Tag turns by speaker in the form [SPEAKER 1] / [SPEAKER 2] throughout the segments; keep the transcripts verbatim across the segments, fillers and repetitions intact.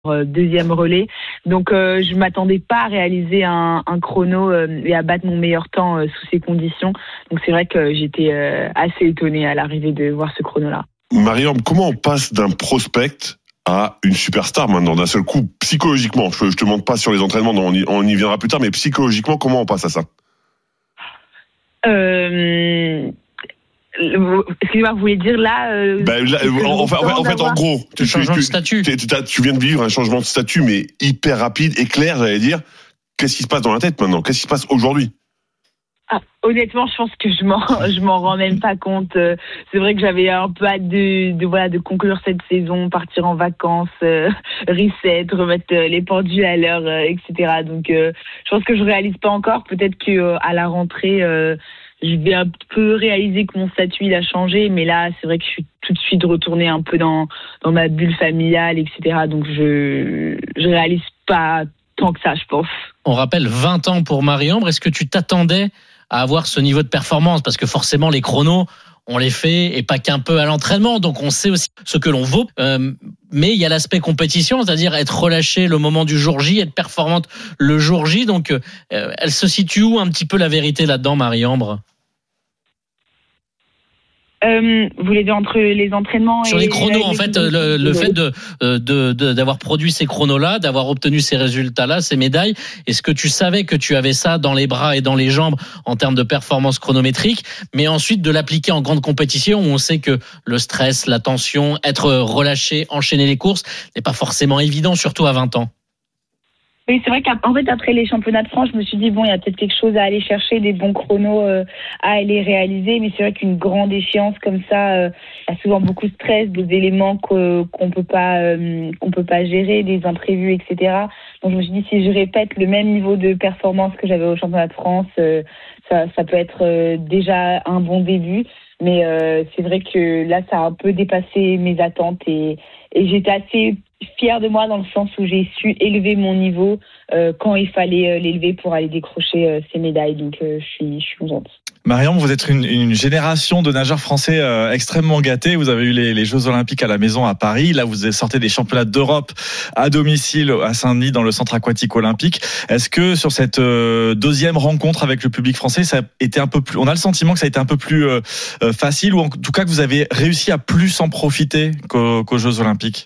[SPEAKER 1] deuxième relais. Donc euh, je m'attendais pas à réaliser un, un chrono euh, et à battre mon meilleur temps euh, sous ces conditions. Donc c'est vrai que j'étais euh, assez étonnée à l'arrivée de voir ce chrono-là.
[SPEAKER 2] Marie-Ambre, comment on passe d'un prospect à une superstar maintenant, d'un seul coup, psychologiquement? Je, je te demande pas sur les entraînements, on y, on y viendra plus tard, mais psychologiquement, comment on passe à ça? euh...
[SPEAKER 1] Excusez-moi, vous voulez dire là, euh,
[SPEAKER 2] ben, là en, en, fait, en fait, en gros, tu, tu, tu,
[SPEAKER 3] statut.
[SPEAKER 2] Tu, tu, tu viens de vivre un changement de statut, mais hyper rapide et clair, j'allais dire. Qu'est-ce qui se passe dans la tête maintenant? Qu'est-ce qui se passe aujourd'hui?
[SPEAKER 1] Ah, honnêtement, je pense que je m'en, je m'en rends même pas compte. C'est vrai que j'avais un peu hâte de, de voilà, de conclure cette saison, partir en vacances, euh, reset, remettre les pendules à l'heure, euh, et cetera. Donc, euh, je pense que je réalise pas encore. Peut-être que euh, à la rentrée. Euh, Je vais un peu réaliser que mon statut il a changé, mais là c'est vrai que je suis tout de suite retournée un peu dans dans ma bulle familiale, et cetera. Donc je je réalise pas tant que ça, je pense.
[SPEAKER 3] On rappelle vingt ans pour Marie-Ambre. Est-ce que tu t'attendais à avoir ce niveau de performance? Parce que forcément les chronos, on les fait et pas qu'un peu à l'entraînement, donc on sait aussi ce que l'on vaut. Euh, mais il y a l'aspect compétition, c'est-à-dire être relâché le moment du jour J, être performante le jour J. Donc euh, elle se situe où un petit peu la vérité là-dedans, Marie-Ambre?
[SPEAKER 1] Euh, vous voulez dire entre les entraînements
[SPEAKER 3] sur
[SPEAKER 1] et
[SPEAKER 3] les chronos,
[SPEAKER 1] les
[SPEAKER 3] en fait, le, le fait de, de, de d'avoir produit ces chronos-là, d'avoir obtenu ces résultats-là, ces médailles. Est-ce que tu savais que tu avais ça dans les bras et dans les jambes en termes de performance chronométrique, mais ensuite de l'appliquer en grande compétition où on sait que le stress, la tension, être relâché, enchaîner les courses n'est pas forcément évident, surtout à vingt ans.
[SPEAKER 1] Oui, c'est vrai qu'en fait, après les championnats de France, je me suis dit, bon, il y a peut-être quelque chose à aller chercher, des bons chronos euh, à aller réaliser. Mais c'est vrai qu'une grande échéance comme ça, euh, il y a souvent beaucoup de stress, des éléments que, qu'on peut pas, euh, qu'on peut pas gérer, des imprévus, et cetera. Donc, je me suis dit, si je répète le même niveau de performance que j'avais au championnat de France, euh, ça, ça peut être euh, déjà un bon début. Mais euh, c'est vrai que là, ça a un peu dépassé mes attentes et, et j'étais assez fière de moi dans le sens où j'ai su élever mon niveau euh, quand il fallait euh, l'élever pour aller décrocher euh, ces médailles. Donc, euh, je suis, je suis contente.
[SPEAKER 4] Mariam, vous êtes une, une génération de nageurs français euh, extrêmement gâtés. Vous avez eu les, les Jeux Olympiques à la maison à Paris. Là, vous sortez des championnats d'Europe à domicile à Saint-Denis dans le centre aquatique olympique. Est-ce que sur cette euh, deuxième rencontre avec le public français, ça a été un peu plus, on a le sentiment que ça a été un peu plus euh, facile ou en tout cas que vous avez réussi à plus en profiter qu'aux, qu'aux Jeux Olympiques?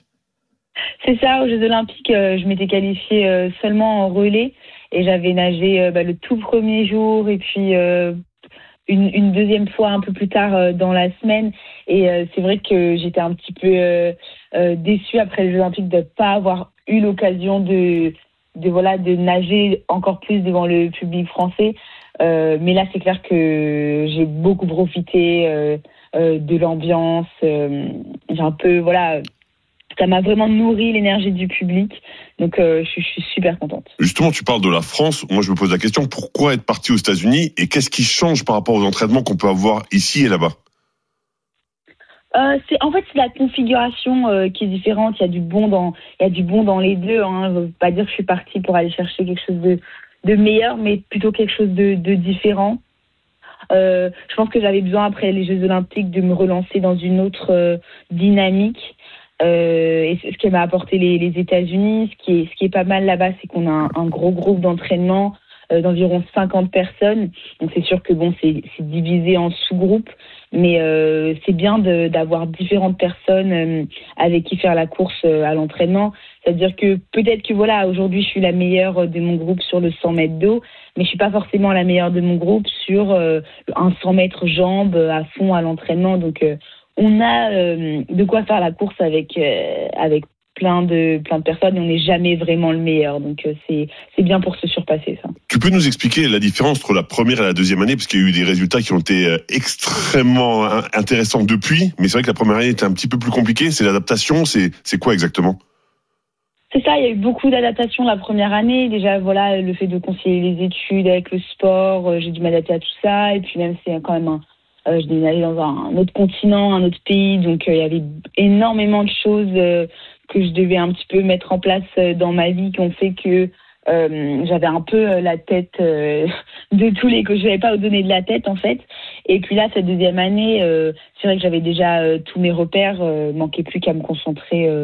[SPEAKER 1] C'est ça, aux Jeux Olympiques, euh, je m'étais qualifiée euh, seulement en relais et j'avais nagé euh, bah, le tout premier jour et puis euh, une, une deuxième fois un peu plus tard euh, dans la semaine. Et euh, c'est vrai que j'étais un petit peu euh, euh, déçue après les Jeux Olympiques de ne pas avoir eu l'occasion de, de, voilà, de nager encore plus devant le public français. Euh, mais là, c'est clair que j'ai beaucoup profité euh, euh, de l'ambiance. Euh, j'ai un peu, voilà... Ça m'a vraiment nourri l'énergie du public. Donc, euh, je, je suis super contente.
[SPEAKER 2] Justement, tu parles de la France. Moi, je me pose la question, pourquoi être parti aux États-Unis et qu'est-ce qui change par rapport aux entraînements qu'on peut avoir ici et là-bas?
[SPEAKER 1] Euh, c'est, en fait, c'est la configuration euh, qui est différente. Il y a du bon dans, il y a du bon dans les deux. Hein. Je ne veux pas dire que je suis partie pour aller chercher quelque chose de, de meilleur, mais plutôt quelque chose de, de différent. Euh, je pense que j'avais besoin, après les Jeux Olympiques, de me relancer dans une autre euh, dynamique. Euh, et ce qui m'a apporté les, les États-Unis, ce qui est, ce qui est pas mal là-bas, c'est qu'on a un, un gros groupe d'entraînement euh, d'environ cinquante personnes. Donc c'est sûr que bon, c'est, c'est divisé en sous-groupes, mais euh, c'est bien de, d'avoir différentes personnes euh, avec qui faire la course euh, à l'entraînement. C'est-à-dire que peut-être que voilà, aujourd'hui je suis la meilleure de mon groupe sur le cent mètres d'eau, mais je suis pas forcément la meilleure de mon groupe sur euh, un cent mètres jambes à fond à l'entraînement. Donc euh, on a euh, de quoi faire la course avec euh, avec plein de plein de personnes et on n'est jamais vraiment le meilleur. Donc euh, c'est c'est bien pour se surpasser ça.
[SPEAKER 2] Tu peux nous expliquer la différence entre la première et la deuxième année, parce qu'il y a eu des résultats qui ont été extrêmement intéressants depuis, mais c'est vrai que la première année était un petit peu plus compliquée. C'est l'adaptation, c'est c'est quoi exactement?
[SPEAKER 1] C'est ça, il y a eu beaucoup d'adaptations la première année. Déjà, voilà, le fait de concilier les études avec le sport, j'ai dû m'adapter à tout ça. Et puis même, c'est quand même un Euh, je devais aller dans un, un autre continent, un autre pays, donc euh, il y avait énormément de choses euh, que je devais un petit peu mettre en place euh, dans ma vie qui ont fait que euh, j'avais un peu euh, la tête euh, de tous les que je n'avais pas donné de la tête en fait. Et puis là, cette deuxième année, euh, c'est vrai que j'avais déjà euh, tous mes repères, euh, manquait plus qu'à me concentrer euh,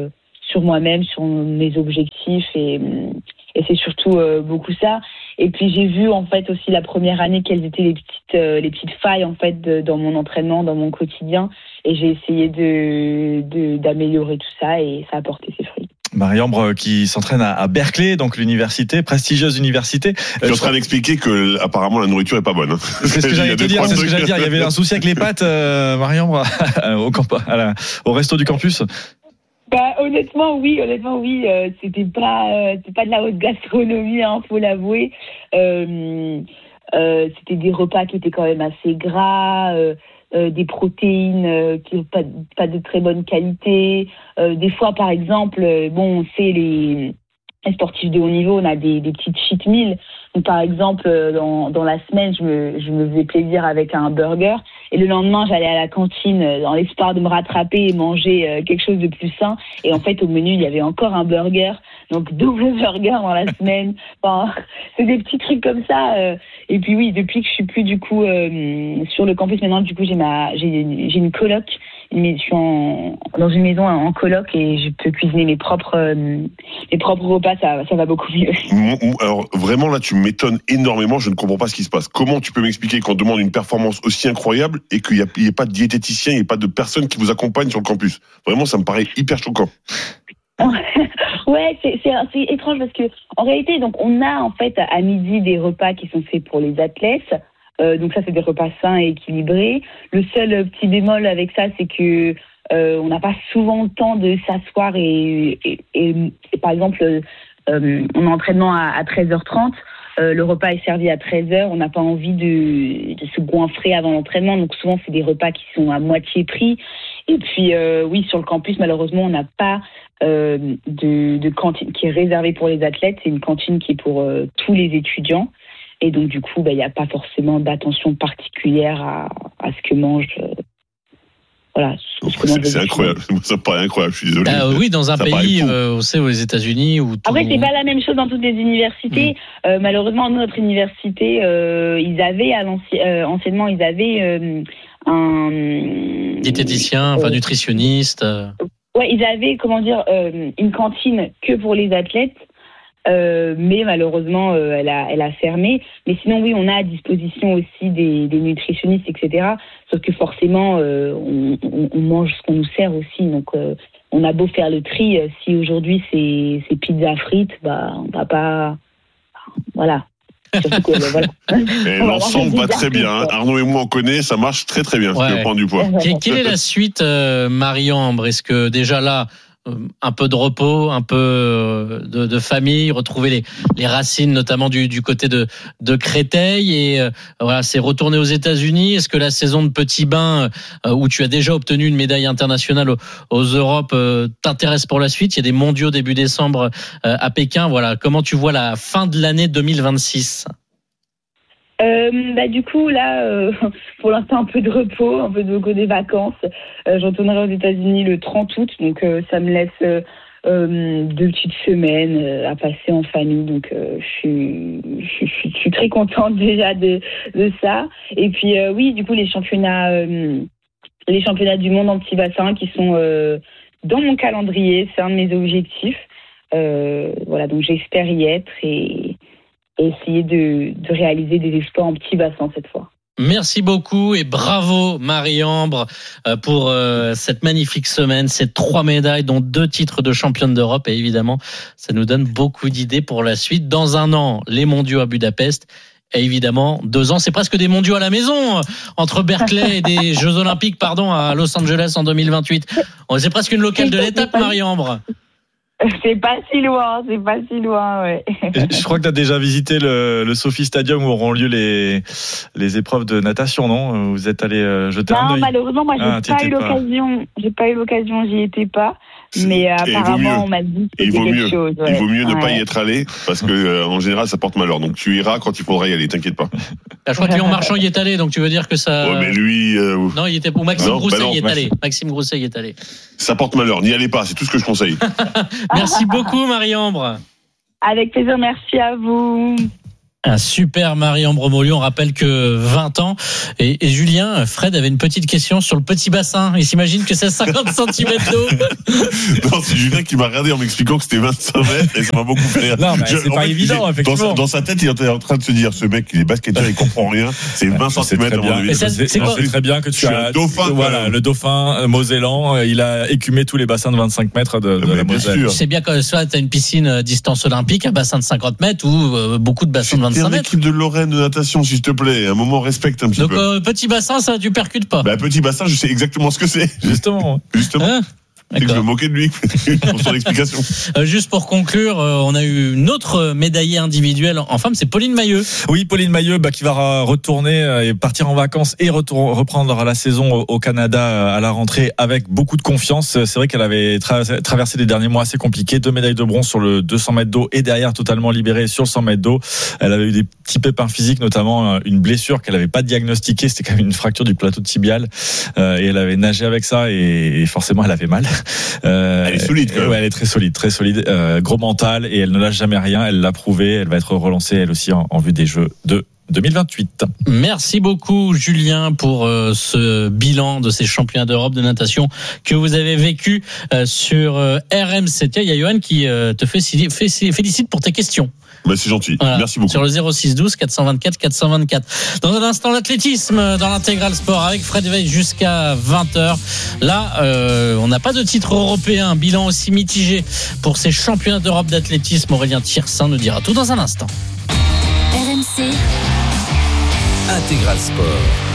[SPEAKER 1] sur moi-même, sur mes objectifs et, et c'est surtout euh, beaucoup ça. Et puis j'ai vu en fait aussi la première année quelles étaient les petites euh, les petites failles en fait de, dans mon entraînement, dans mon quotidien et j'ai essayé de, de d'améliorer tout ça et ça a porté ses fruits.
[SPEAKER 4] Marie-Ambre qui s'entraîne à Berkeley, donc l'université, prestigieuse université.
[SPEAKER 2] Tu es en train d'expliquer que apparemment la nourriture est pas bonne. Hein.
[SPEAKER 4] C'est ce que j'allais te dire. C'est ce que j'allais dire. Il y avait un souci avec les pâtes, euh, Marie-Ambre, au camp, à la, au resto du campus.
[SPEAKER 1] Bah honnêtement oui, honnêtement oui, euh, c'était pas euh, c'était pas de la haute gastronomie, hein, faut l'avouer. Euh, euh, c'était des repas qui étaient quand même assez gras. Euh, Euh, des protéines euh, qui n'ont pas, pas de très bonne qualité. Euh, des fois, par exemple, euh, bon, on sait les, les sportifs de haut niveau, on a des, des petites cheat meals. Donc, par exemple, euh, dans, dans la semaine, je me, je me faisais plaisir avec un burger. Et le lendemain, j'allais à la cantine euh, dans l'espoir de me rattraper et manger euh, quelque chose de plus sain. Et en fait, au menu, il y avait encore un burger. Donc, double burger dans la semaine. Enfin, c'est des petits trucs comme ça. Euh. Et puis oui, depuis que je suis plus du coup euh, sur le campus, maintenant, du coup, j'ai ma, j'ai, j'ai une coloc. Je suis en, dans une maison en coloc et je peux cuisiner mes propres, euh, mes propres repas. Ça, ça va beaucoup mieux.
[SPEAKER 2] Alors vraiment là, tu m'étonnes énormément. Je ne comprends pas ce qui se passe. Comment tu peux m'expliquer qu'on demande une performance aussi incroyable et qu'il n'y ait pas de diététicien, il n'y ait pas de personne qui vous accompagne sur le campus? Vraiment, ça me paraît hyper choquant.
[SPEAKER 1] Ouais, c'est, c'est, c'est étrange parce que en réalité, donc on a en fait à midi des repas qui sont faits pour les athlètes. Euh, donc ça, c'est des repas sains et équilibrés. Le seul petit bémol avec ça, c'est que euh, on n'a pas souvent le temps de s'asseoir et, et, et, et par exemple, euh, on a entraînement à, à treize heures trente. Euh, le repas est servi à treize heures. On n'a pas envie de, de se goinfrer avant l'entraînement. Donc souvent, c'est des repas qui sont à moitié prix. Et puis, euh, oui, sur le campus, malheureusement, on n'a pas euh, de, de cantine qui est réservée pour les athlètes. C'est une cantine qui est pour euh, tous les étudiants. Et donc, du coup, bah, il n'y a pas forcément d'attention particulière à, à ce que mangent. Euh, voilà. Ce que
[SPEAKER 2] c'est, c'est incroyable. Ça me paraît incroyable. Je suis désolé.
[SPEAKER 3] Ah, oui, dans un ça pays, euh, on sait, aux États-Unis. Où tout...
[SPEAKER 1] Après, c'est pas la même chose dans toutes les universités. Mmh. Euh, malheureusement, dans notre université, euh, ils avaient, à l'ancien, euh, anciennement, ils avaient euh, un.
[SPEAKER 3] Diététicien, euh, enfin nutritionniste. Euh...
[SPEAKER 1] Ouais, ils avaient, comment dire, euh, une cantine que pour les athlètes. Euh, mais malheureusement, euh, elle a, elle a fermé. Mais sinon, oui, on a à disposition aussi des, des nutritionnistes, et cetera. Sauf que forcément, euh, on, on, on mange ce qu'on nous sert aussi. Donc, euh, on a beau faire le tri, euh, si aujourd'hui c'est, c'est pizza frites, bah, on va pas, voilà. Surtout que, voilà.
[SPEAKER 2] Et l'ensemble va très bien. Hein. Arnaud et moi, on connaît, ça marche très très bien. Ouais. Si tu veux prendre du poids.
[SPEAKER 3] Quelle, quelle est la suite, euh, Marie-Ambre? Est-ce que déjà là, un peu de repos, un peu de, de famille, retrouver les, les racines, notamment du, du côté de, de Créteil, et euh, voilà, c'est retourner aux États-Unis. Est-ce que la saison de petits bains, euh, où tu as déjà obtenu une médaille internationale aux, aux Europes, euh, t'intéresse pour la suite? Il y a des mondiaux début décembre euh, à Pékin. Voilà, comment tu vois la fin de l'année deux mille vingt-six?
[SPEAKER 1] Euh, bah, du coup, là, euh, pour l'instant, un peu de repos, un peu de repos des vacances. Euh, je retournerai aux États-Unis le trente août, donc euh, ça me laisse euh, euh, deux petites semaines euh, à passer en famille. Donc, euh, je suis, je suis, je suis très contente déjà de, de ça. Et puis, euh, oui, du coup, les championnats, euh, les championnats du monde en petit bassin qui sont euh, dans mon calendrier, c'est un de mes objectifs. Euh, voilà, donc j'espère y être et et essayer de, de réaliser des exploits en petit bassin cette fois.
[SPEAKER 3] Merci beaucoup et bravo Marie-Ambre pour cette magnifique semaine, ces trois médailles dont deux titres de championne d'Europe, et évidemment ça nous donne beaucoup d'idées pour la suite. Dans un an, les mondiaux à Budapest. Et évidemment, deux ans, c'est presque des mondiaux à la maison entre Berkeley et des Jeux Olympiques, pardon, à Los Angeles en deux mille vingt-huit. C'est presque une locale de l'étape, Marie-Ambre.
[SPEAKER 1] C'est pas si loin, c'est pas si loin, ouais.
[SPEAKER 4] Je crois que tu as déjà visité le, le Sophie Stadium où auront lieu les, les épreuves de natation, non? Vous êtes allé jeter
[SPEAKER 1] non,
[SPEAKER 4] un œil?
[SPEAKER 1] Non, malheureusement, moi, j'ai ah, pas eu l'occasion. Pas. J'ai pas eu l'occasion, j'y étais pas. Mais euh, apparemment, on m'a dit que c'était quelque
[SPEAKER 2] mieux.
[SPEAKER 1] chose. Ouais.
[SPEAKER 2] Il vaut mieux ne
[SPEAKER 1] ouais.
[SPEAKER 2] pas y être allé parce que euh, en général, ça porte malheur. Donc tu iras quand il faudra y aller, t'inquiète pas.
[SPEAKER 3] Je crois que Léon Marchand y est allé, donc tu veux dire que ça.
[SPEAKER 2] Ouais, mais lui. Euh...
[SPEAKER 3] Non, il était pour Maxime
[SPEAKER 2] non,
[SPEAKER 3] Grousset
[SPEAKER 2] bah non,
[SPEAKER 3] y est
[SPEAKER 2] Maxime.
[SPEAKER 3] allé. Maxime Grousset y est allé.
[SPEAKER 2] Ça porte malheur. N'y allez pas, c'est tout ce que je conseille.
[SPEAKER 3] Merci beaucoup, Marie-Ambre.
[SPEAKER 1] Avec plaisir, merci à vous.
[SPEAKER 3] Un super Marie-Ambre Maulieu, on rappelle que vingt ans. Et, et Julien, Fred avait une petite question sur le petit bassin. Il s'imagine que c'est cinquante centimètres d'eau.
[SPEAKER 2] Non, c'est Julien qui m'a regardé en m'expliquant que c'était vingt-cinq mètres et ça m'a beaucoup fait rire.
[SPEAKER 4] Non, mais c'est pas évident, effectivement.
[SPEAKER 2] Dans, dans sa tête, il était en train de se dire, ce mec, il est basketteur, il comprend rien. C'est vingt centimètres à mon avis.
[SPEAKER 4] C'est, c'est, c'est très bien que tu as
[SPEAKER 2] un dauphin.
[SPEAKER 4] Voilà, le dauphin mosellan, il a écumé tous les bassins de vingt-cinq mètres de, de la Moselle.
[SPEAKER 3] C'est bien que soit tu as une piscine distance olympique, un bassin de cinquante mètres ou euh, beaucoup de bassins de vingt-cinq mètres.
[SPEAKER 2] L'équipe de Lorraine de natation, s'il te plaît. Un moment, respecte un petit
[SPEAKER 3] Donc,
[SPEAKER 2] peu.
[SPEAKER 3] Donc, euh, petit bassin, ça, tu percutes pas.
[SPEAKER 2] Bah, petit bassin, je sais exactement ce que c'est.
[SPEAKER 4] Justement.
[SPEAKER 2] Justement.
[SPEAKER 3] Hein
[SPEAKER 2] C'est que je me moquais de lui pour son explication.
[SPEAKER 3] Euh, juste pour conclure, euh, on a eu une autre médaillée individuelle en femme, c'est Pauline Mailleux.
[SPEAKER 4] Oui, Pauline Mailleux, bah, qui va retourner et partir en vacances et retour, reprendre la saison au, au Canada à la rentrée avec beaucoup de confiance. C'est vrai qu'elle avait tra- traversé des derniers mois assez compliqués. Deux médailles de bronze sur le deux cents mètres d'eau et derrière totalement libérée sur le cent mètres d'eau. Elle avait eu des petits pépins physiques, notamment une blessure qu'elle n'avait pas diagnostiquée. C'était quand même une fracture du plateau tibial. Euh, et elle avait nagé avec ça et, et forcément elle avait mal.
[SPEAKER 2] Euh, elle est solide quand même.
[SPEAKER 4] Ouais, elle est très solide, très solide, euh, gros mental et elle ne lâche jamais rien. Elle l'a prouvé. Elle va être relancée elle aussi en, en vue des Jeux de deux mille vingt-huit.
[SPEAKER 3] Merci beaucoup Julien pour euh, ce bilan de ces championnats d'Europe de natation que vous avez vécu euh, sur euh, R M C. Tiens, il y a Johan qui euh, te fait, fait, félicite pour tes questions.
[SPEAKER 2] Bah, c'est gentil. Voilà. Merci beaucoup.
[SPEAKER 3] Sur le zéro six douze quatre cent vingt-quatre quatre cent vingt-quatre. Dans un instant, l'athlétisme dans l'intégral sport avec Fred Veil jusqu'à vingt heures. Là, euh, on n'a pas de titre européen. Bilan aussi mitigé pour ces championnats d'Europe d'athlétisme. Aurélien Thiersin nous dira tout dans un instant.
[SPEAKER 5] R M C Intégral Sport.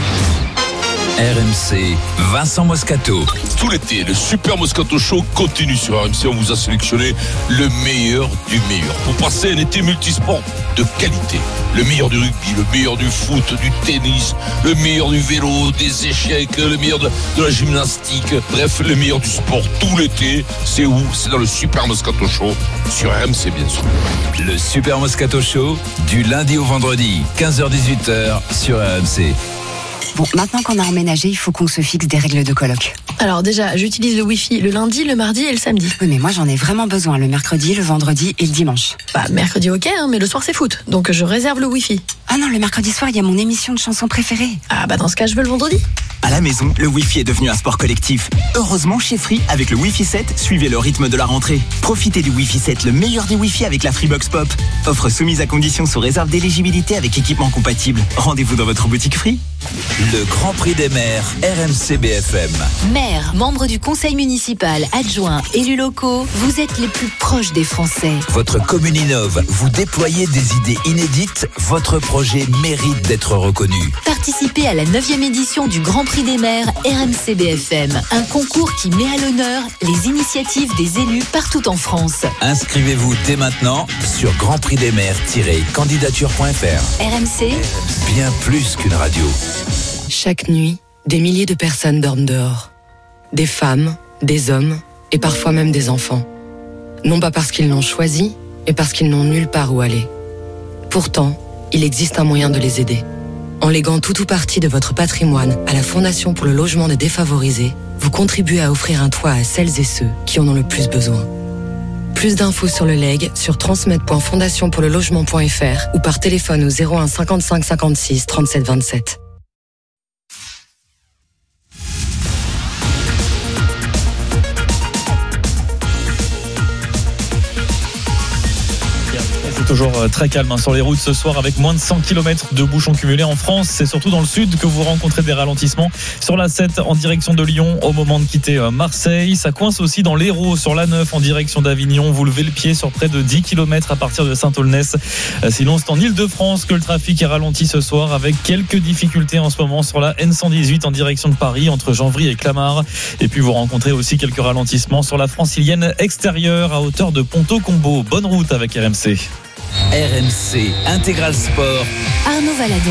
[SPEAKER 5] R M C, Vincent Moscato.
[SPEAKER 6] Tout l'été, le Super Moscato Show continue sur R M C. On vous a sélectionné le meilleur du meilleur pour passer un été multisport de qualité. Le meilleur du rugby, le meilleur du foot, du tennis, le meilleur du vélo, des échecs, le meilleur de, de la gymnastique. Bref, le meilleur du sport tout l'été. C'est où ? C'est dans le Super Moscato Show sur R M C, bien sûr.
[SPEAKER 5] Le Super Moscato Show, du lundi au vendredi, quinze heures dix-huit heures sur R M C.
[SPEAKER 7] Bon, maintenant qu'on a emménagé, il faut qu'on se fixe des règles de coloc.
[SPEAKER 8] Alors déjà, j'utilise le Wi-Fi le lundi, le mardi et le samedi.
[SPEAKER 7] Oui, mais moi j'en ai vraiment besoin le mercredi, le vendredi et le dimanche.
[SPEAKER 8] Bah, mercredi ok, hein, mais le soir c'est foot, donc je réserve le Wi-Fi.
[SPEAKER 7] Ah non, le mercredi soir, il y a mon émission de chansons préférée.
[SPEAKER 8] Ah bah dans ce cas, je veux le vendredi.
[SPEAKER 9] À la maison, le Wi-Fi est devenu un sport collectif. Heureusement, chez Free, avec le Wi-Fi sept, suivez le rythme de la rentrée. Profitez du Wi-Fi sept, le meilleur des Wi-Fi avec la Freebox Pop. Offre soumise à condition sous réserve d'éligibilité avec équipement compatible. Rendez-vous dans votre boutique Free.
[SPEAKER 5] Le Grand Prix des maires, R M C B F M.
[SPEAKER 10] Maires, membres du conseil municipal, adjoints, élus locaux, vous êtes les plus proches des Français.
[SPEAKER 5] Votre commune innove, vous déployez des idées inédites, votre projet mérite d'être reconnu.
[SPEAKER 10] Participez à la neuvième édition du Grand Prix des maires R M C B F M, un concours qui met à l'honneur les initiatives des élus partout en France.
[SPEAKER 5] Inscrivez-vous dès maintenant sur grand prix des maires tiret candidature point f r.
[SPEAKER 10] R M C,
[SPEAKER 5] bien plus qu'une radio.
[SPEAKER 11] Chaque nuit, des milliers de personnes dorment dehors. Des femmes, des hommes et parfois même des enfants. Non pas parce qu'ils l'ont choisi, mais parce qu'ils n'ont nulle part où aller. Pourtant, il existe un moyen de les aider. En léguant tout ou partie de votre patrimoine à la Fondation pour le logement des défavorisés, vous contribuez à offrir un toit à celles et ceux qui en ont le plus besoin. Plus d'infos sur le legs sur transmettre point fondation pour le logement point f r ou par téléphone au zéro un cinquante-cinq cinquante-six trente-sept vingt-sept.
[SPEAKER 4] Toujours très calme hein, sur les routes ce soir avec moins de cent kilomètres de bouchons cumulés en France. C'est surtout dans le sud que vous rencontrez des ralentissements. Sur la sept en direction de Lyon au moment de quitter Marseille. Ça coince aussi dans l'Hérault sur l'A neuf en direction d'Avignon. Vous levez le pied sur près de dix kilomètres à partir de Saint-Aulnès. Sinon c'est en Ile-de-France que le trafic est ralenti ce soir avec quelques difficultés en ce moment sur la N cent dix-huit en direction de Paris entre Janvry et Clamart. Et puis vous rencontrez aussi quelques ralentissements sur la francilienne extérieure à hauteur de Ponto-Combo. Bonne route avec R M C.
[SPEAKER 5] R M C Intégral Sport.
[SPEAKER 10] Arnaud Valadon.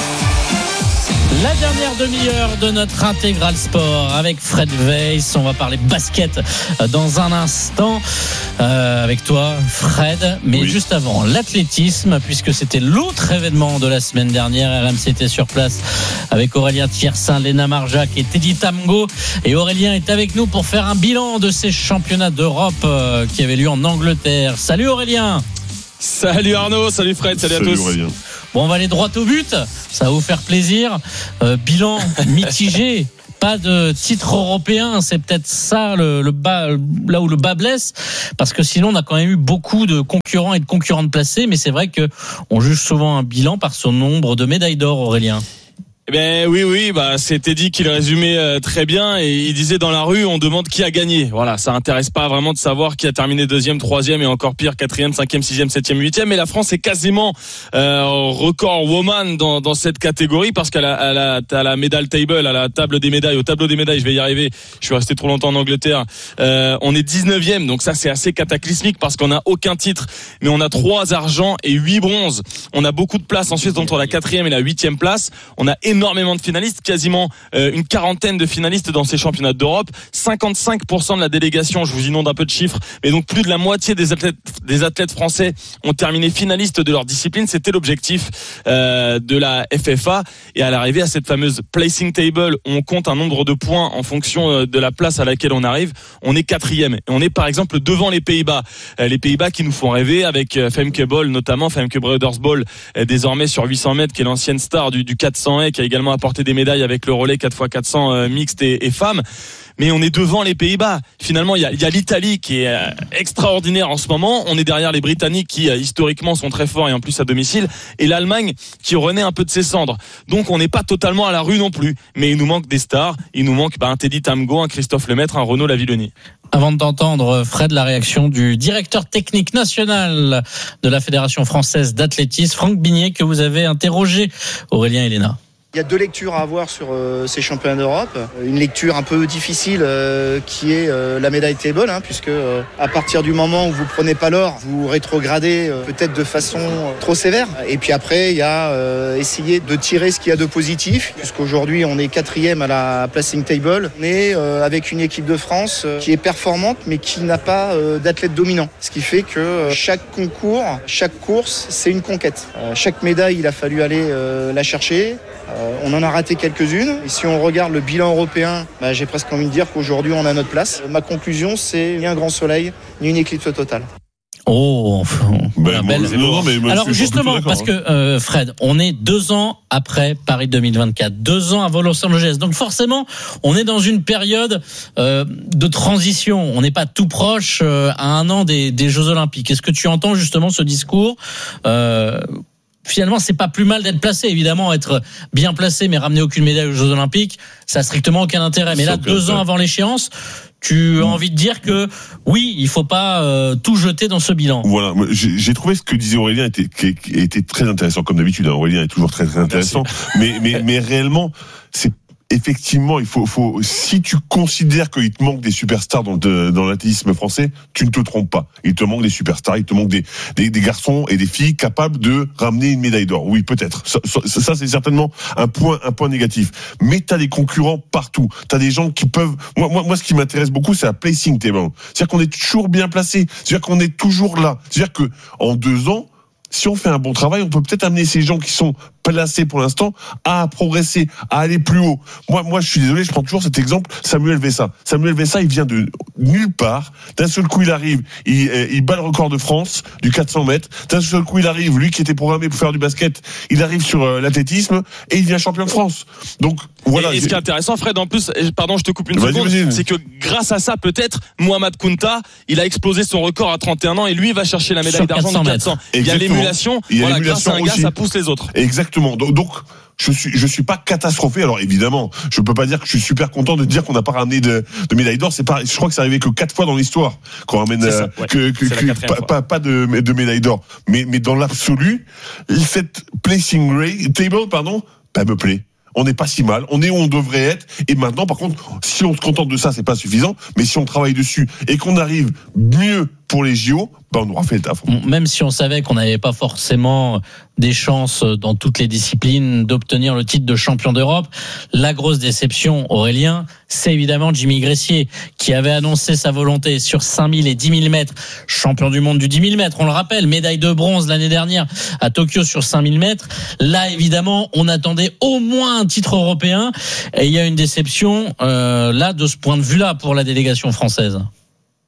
[SPEAKER 3] La dernière demi-heure de notre Intégral Sport avec Fred Weiss. On va parler basket dans un instant euh, avec toi, Fred. Mais oui. Juste avant, l'athlétisme, puisque c'était l'autre événement de la semaine dernière. R M C était sur place avec Aurélien Thiersin, Léna Marjac et Teddy Tamgo. Et Aurélien est avec nous pour faire un bilan de ces championnats d'Europe euh, qui avaient lieu en Angleterre. Salut Aurélien.
[SPEAKER 12] Salut Arnaud, salut Fred, salut, salut à tous.
[SPEAKER 2] Aurélien.
[SPEAKER 3] Bon, on va aller droit au but. Ça va vous faire plaisir. Euh, bilan mitigé. Pas de titre européen, c'est peut-être ça le, le bas, là où le bas blesse, parce que sinon on a quand même eu beaucoup de concurrents et de concurrentes placés, mais c'est vrai que on juge souvent un bilan par son nombre de médailles d'or, Aurélien.
[SPEAKER 12] Eh ben oui, oui, bah c'était dit qu'il résumait euh, très bien et il disait dans la rue, on demande qui a gagné. Voilà, ça intéresse pas vraiment de savoir qui a terminé deuxième, troisième et encore pire quatrième, cinquième, sixième, septième, huitième. Mais la France est quasiment euh, record woman dans, dans cette catégorie parce qu'à la, à la, à la medal table, à la table des médailles, au tableau des médailles, je vais y arriver. Je suis resté trop longtemps en Angleterre. Euh, on est dix-neuvième, donc ça c'est assez cataclysmique parce qu'on n'a aucun titre, mais on a trois argents et huit bronzes. On a beaucoup de places ensuite entre la quatrième et la huitième place. On a énormément de finalistes, quasiment euh, une quarantaine de finalistes dans ces championnats d'Europe, cinquante-cinq pour cent de la délégation, je vous inonde un peu de chiffres, mais donc plus de la moitié des athlètes, des athlètes français ont terminé finalistes de leur discipline. C'était l'objectif euh, de la F F A, et à l'arrivée à cette fameuse placing table, on compte un nombre de points en fonction de la place à laquelle on arrive. On est quatrième et on est par exemple devant les Pays-Bas, euh, les Pays-Bas qui nous font rêver avec euh, Femke Bol notamment, Femke Breuders-Bol euh, désormais sur huit cents mètres, qui est l'ancienne star du, du quatre cents haies, qui a également apporté des médailles avec le relais quatre fois quatre cents euh, mixte et, et femmes. Mais on est devant les Pays-Bas. Finalement, il y a, il y a l'Italie qui est euh, extraordinaire en ce moment. On est derrière les Britanniques qui euh, historiquement sont très forts et en plus à domicile, et l'Allemagne qui renaît un peu de ses cendres. Donc on n'est pas totalement à la rue non plus. Mais il nous manque des stars. Il nous manque bah, un Teddy Tamgo, un Christophe Lemaître, un Renaud Lavilloni.
[SPEAKER 3] Avant d'entendre, Fred, la réaction du directeur technique national de la Fédération française d'athlétisme, Franck Bignet, que vous avez interrogé, Aurélien Héléna.
[SPEAKER 13] Il y a deux lectures à avoir sur euh, ces championnats d'Europe. Une lecture un peu difficile euh, qui est euh, la médaille table, hein, puisque euh, à partir du moment où vous prenez pas l'or, vous rétrogradez euh, peut-être de façon euh, trop sévère. Et puis après, il y a euh, essayer de tirer ce qu'il y a de positif, puisqu'aujourd'hui on est quatrième à la placing table. On est euh, avec une équipe de France euh, qui est performante, mais qui n'a pas euh, d'athlète dominant. Ce qui fait que euh, chaque concours, chaque course, c'est une conquête. Euh, chaque médaille, il a fallu aller euh, la chercher. Euh, on en a raté quelques-unes. Et si on regarde le bilan européen, bah, j'ai presque envie de dire qu'aujourd'hui on a notre place. Ma conclusion, c'est ni un grand soleil, ni une éclipse totale.
[SPEAKER 3] Oh,
[SPEAKER 2] ben, belle. Non, non, mais
[SPEAKER 3] alors justement, parce que euh, Fred, on est deux ans après Paris deux mille vingt-quatre, deux ans avant Los Angeles, donc forcément, on est dans une période euh, de transition. On n'est pas tout proche euh, à un an des, des Jeux Olympiques. Est-ce que tu entends justement ce discours euh, Finalement, c'est pas plus mal d'être placé. Évidemment, être bien placé, mais ramener aucune médaille aux Jeux Olympiques, ça a strictement aucun intérêt. Mais là, deux ans avant l'échéance, tu as envie de dire que oui, il faut pas euh, tout jeter dans ce bilan.
[SPEAKER 2] Voilà, j'ai, j'ai trouvé ce que disait Aurélien était, qui, qui était très intéressant, comme d'habitude. Aurélien est toujours très très intéressant, mais mais mais réellement, c'est effectivement, il faut, faut, si tu considères qu'il te manque des superstars dans, de, dans l'athlétisme français, tu ne te trompes pas. Il te manque des superstars, il te manque des, des, des garçons et des filles capables de ramener une médaille d'or. Oui, peut-être. Ça, ça, ça c'est certainement un point, un point négatif. Mais t'as des concurrents partout. T'as des gens qui peuvent. Moi, moi, moi, ce qui m'intéresse beaucoup, c'est la placing table. C'est-à-dire qu'on est toujours bien placé. C'est-à-dire qu'on est toujours là. C'est-à-dire que en deux ans, si on fait un bon travail, on peut peut-être amener ces gens qui sont placés pour l'instant à progresser, à aller plus haut. Moi, moi, je suis désolé, je prends toujours cet exemple, Samuel Vessa. Samuel Vessa, il vient de nulle part. D'un seul coup, il arrive, il, il bat le record de France du quatre cents mètres. D'un seul coup, il arrive, lui qui était programmé pour faire du basket, il arrive sur euh, l'athlétisme et il devient champion de France. Donc, voilà.
[SPEAKER 12] Et, et ce qui est intéressant, Fred, en plus, pardon, je te coupe une
[SPEAKER 2] vas-y,
[SPEAKER 12] seconde,
[SPEAKER 2] vas-y.
[SPEAKER 12] c'est que grâce à ça, peut-être, Mohamed Kounta, il a explosé son record à trente et un ans et lui, il va chercher la médaille d'argent de quatre cents. Il y a l'émulation.
[SPEAKER 2] Il y a
[SPEAKER 12] voilà,
[SPEAKER 2] l'émulation
[SPEAKER 12] grâce à un gars,
[SPEAKER 2] aussi.
[SPEAKER 12] ça pousse les autres.
[SPEAKER 2] Exactement. Donc, donc je suis, je suis pas catastrophé. Alors évidemment, je peux pas dire que je suis super content de dire qu'on n'a pas ramené de, de médaille d'or. C'est pas, je crois que c'est arrivé que quatre fois dans l'histoire qu'on ramène
[SPEAKER 12] ça,
[SPEAKER 2] euh,
[SPEAKER 12] ouais.
[SPEAKER 2] que, que, que pas, pas, pas de, de médaille d'or. Mais, mais dans l'absolu, cette placing rate, table, pardon, bah, me plaît. On n'est pas si mal, on est où on devrait être. Et maintenant, par contre, si on se contente de ça, c'est pas suffisant. Mais si on travaille dessus et qu'on arrive mieux pour les J O, ben on aura fait le taf.
[SPEAKER 3] Même si on savait qu'on n'avait pas forcément des chances dans toutes les disciplines d'obtenir le titre de champion d'Europe, la grosse déception, Aurélien, c'est évidemment Jimmy Gressier, qui avait annoncé sa volonté sur cinq mille et dix mille mètres, champion du monde du dix mille mètres, on le rappelle, médaille de bronze l'année dernière à Tokyo sur cinq mille mètres. Là, évidemment, on attendait au moins un titre européen, et il y a une déception euh, là de ce point de vue-là pour la délégation française.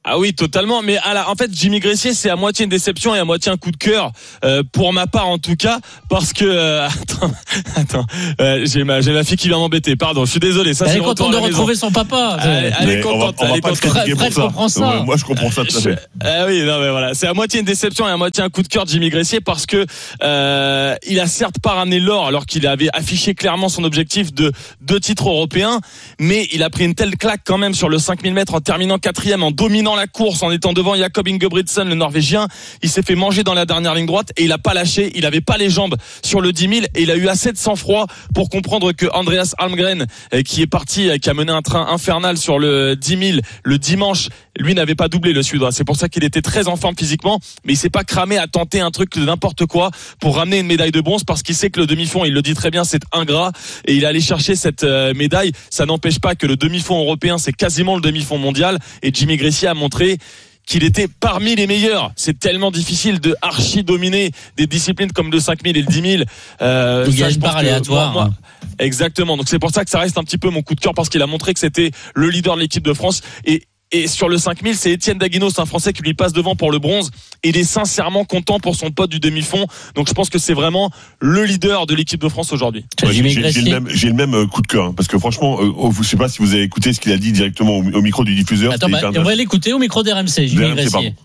[SPEAKER 12] Ah oui, totalement. Mais à la, en fait, Jimmy Gressier, c'est à moitié une déception et à moitié un coup de cœur, euh, pour ma part en tout cas, parce que euh, attends, attends, euh, j'ai ma, j'ai ma fille qui vient m'embêter. Pardon, je suis désolé. Ça,
[SPEAKER 3] elle
[SPEAKER 12] c'est
[SPEAKER 3] est contente de retrouver son papa.
[SPEAKER 12] Elle, elle est contente.
[SPEAKER 2] On va, on va pas
[SPEAKER 12] contente.
[SPEAKER 2] Fred comprend ça. Ouais, moi, je comprends ça tout à fait.
[SPEAKER 12] Ah oui, non mais voilà, c'est à moitié une déception et à moitié un coup de cœur de Jimmy Gressier parce que euh, il a certes pas ramené l'or alors qu'il avait affiché clairement son objectif de deux titres européens, mais il a pris une telle claque quand même sur le cinq mille mètres en terminant quatrième, en dominant la course, en étant devant Jakob Ingebrigtsen, le Norvégien. Il s'est fait manger dans la dernière ligne droite et il a pas lâché. Il avait pas les jambes sur le dix mille et il a eu assez de sang-froid pour comprendre que Andreas Almgren, qui est parti, qui a mené un train infernal sur le dix mille le dimanche, lui n'avait pas doublé le Suédois. C'est pour ça qu'il était très en forme physiquement, mais il s'est pas cramé à tenter un truc de n'importe quoi pour ramener une médaille de bronze parce qu'il sait que le demi-fond, il le dit très bien, c'est ingrat et il est allé chercher cette euh, médaille. Ça n'empêche pas que le demi-fond européen, c'est quasiment le demi-fond mondial et Jimmy Gressier a montré qu'il était parmi les meilleurs. C'est tellement difficile de archi dominer des disciplines comme le cinq mille et le dix mille. Euh,
[SPEAKER 3] il y a une part aléatoire.
[SPEAKER 12] Moi, moi, exactement. Donc c'est pour ça que ça reste un petit peu mon coup de cœur parce qu'il a montré que c'était le leader de l'équipe de France et Et sur le cinq mille, c'est Étienne Daguinos, un Français qui lui passe devant pour le bronze. Et il est sincèrement content pour son pote du demi-fond. Donc je pense que c'est vraiment le leader de l'équipe de France aujourd'hui.
[SPEAKER 2] Ouais, j'ai, j'ai, j'ai, le même, j'ai le même coup de cœur. Hein, parce que franchement, euh, oh, je ne sais pas si vous avez écouté ce qu'il a dit directement au, au micro du diffuseur.
[SPEAKER 3] Attends, bah, on va l'écouter au micro d'R M C, Jimmy Gressier.